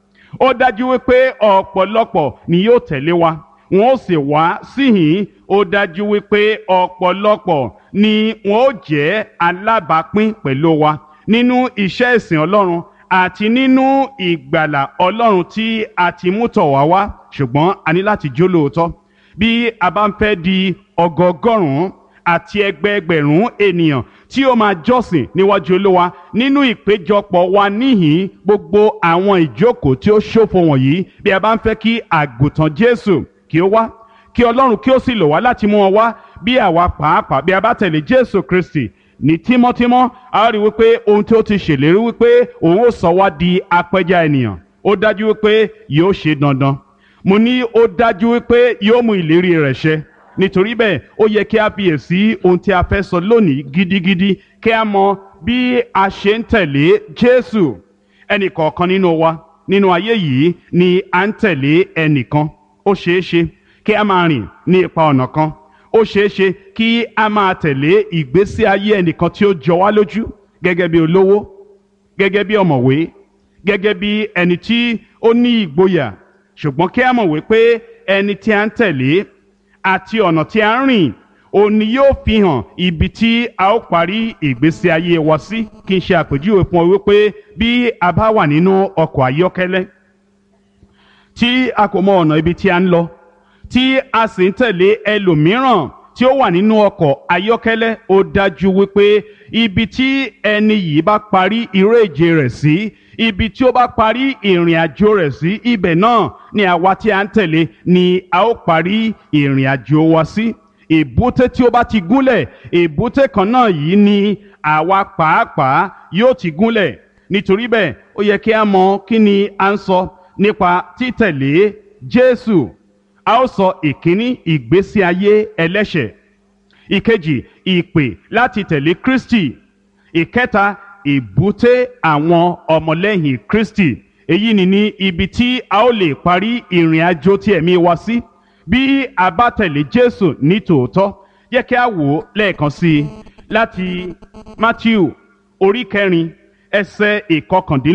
Ó dájú wípé ọ̀pọ̀lọpọ̀ ni yóò tẹ̀lé wa, wọn ó sì wá síhìn. Ó dájú wípé ọ̀pọ̀lọpọ̀ ni wọn ó jẹ́ alábàápín pẹ̀lú wa nínú iṣẹ́ ìsìn Ọlọ́run àti nínú ìgbàlà Ọlọ́run tí a ti mú tọ̀ wá wá. Ṣùgbọ́n a ní láti jó lóòótọ́. Bí a bá ń fẹ́ di ọgọgọ́rùn-ún àti ẹgbẹẹgbẹ̀rún ènìyàn tí ó máa jọ́sìn níwájú Olúwa nínú ìpéjọpọ̀ wa níhìn, gbogbo àwọn ìjókòó tí ó ṣófo wọ̀nyí, bí a bá ń fẹ́ kí àgùntàn Jésù kí ó wá, kí Ọlọ́run kí ó sì lò wá láti mú wọn wá, bí àwa pàápàá bí a bá tẹ̀lé Jésù Kristi ní tímọ́tímọ́, a rí wípé ohun tí ó ti ṣèlérí wípé òun ó sọ wá di apẹja ènìyàn, ó dájú wípé yóò ṣe dandan. Mo ní ó dájú wípé yóò mú ìlérí rẹ̀ ṣẹ. Nítorí bẹ́ẹ̀ ó yẹ kí a fiyèsí ohun tí a fẹ́ sọ lónìí gidigidi, kí a mọ bí a ṣe ń tẹ̀lé Jésù. Ẹnìkọ̀ọ̀kan nínú wa nínú ayé yìí ni à ń tẹ̀lé ẹnìkan. Ó ṣeé ṣe kí a máa rìn ní ipa ọ̀nà kan, ó ṣeé ṣe kí a máa tẹ̀lé ìgbésí ayé ẹnìkan tí ó jọ wá lójú, gẹ́gẹ́ bí olówó, gẹ́gẹ́ bí ọ̀mọ̀wé, gẹ́gẹ́ bí ẹni tí ó ní ìgboyà. Ṣùgbọ́n kí a mọ̀ wípé ẹni tí a ń tẹ̀lé àti ọ̀nà tí a ń rìn, òun ni yóò fi hàn ibi tí a ó parí ìgbésí ayé wa sí. Kí n ṣe àpèjúwe fún ọ wípé bí a bá wà nínú ọkọ̀ ayọ́kẹ́lẹ́ tí a kò mọ ọ̀nà ibi tí a ń lọ, tí a sì ń tẹ̀lé ẹlòmíràn tí ó wà nínú ọkọ̀ ayọ́kẹ́lẹ́, ó dájú wípé ibi tí ẹni yìí bá parí eré ìje rẹ̀ sí, ibi tí ó bá parí ìrìn àjò rẹ̀ sí, ibẹ̀ náà ni àwa tí a ń tẹ̀lé ni a ó parí ìrìn àjò wa sí. Èbúté tí ó bá ti gúnlẹ̀, èbúté kan náà yìí ni àwa pàápàá yóò ti gúnlẹ̀. Nítorí bẹ́ẹ̀ ó yẹ kí a mọ kí ni a ń sọ nípa títẹ̀lé Jésù. A ó sọ ìkíní, ìgbésí ayé ẹlẹ́ṣẹ̀. Ìkejì, ìpè láti tẹ̀lé Kristi. Ìkẹta, ìbúté àwọn ọmọlẹ́yìn Kristi. èyí ni ní ibi tí a ó lè parí ìrìn àjò tí ẹ̀mí wa sí bí a bá tẹ̀lé Jésù ní tòótọ́. Jẹ́ kí a wò ó lẹ́ẹ̀kan sí i láti Mátíù orí 4 ẹsẹ̀ 19.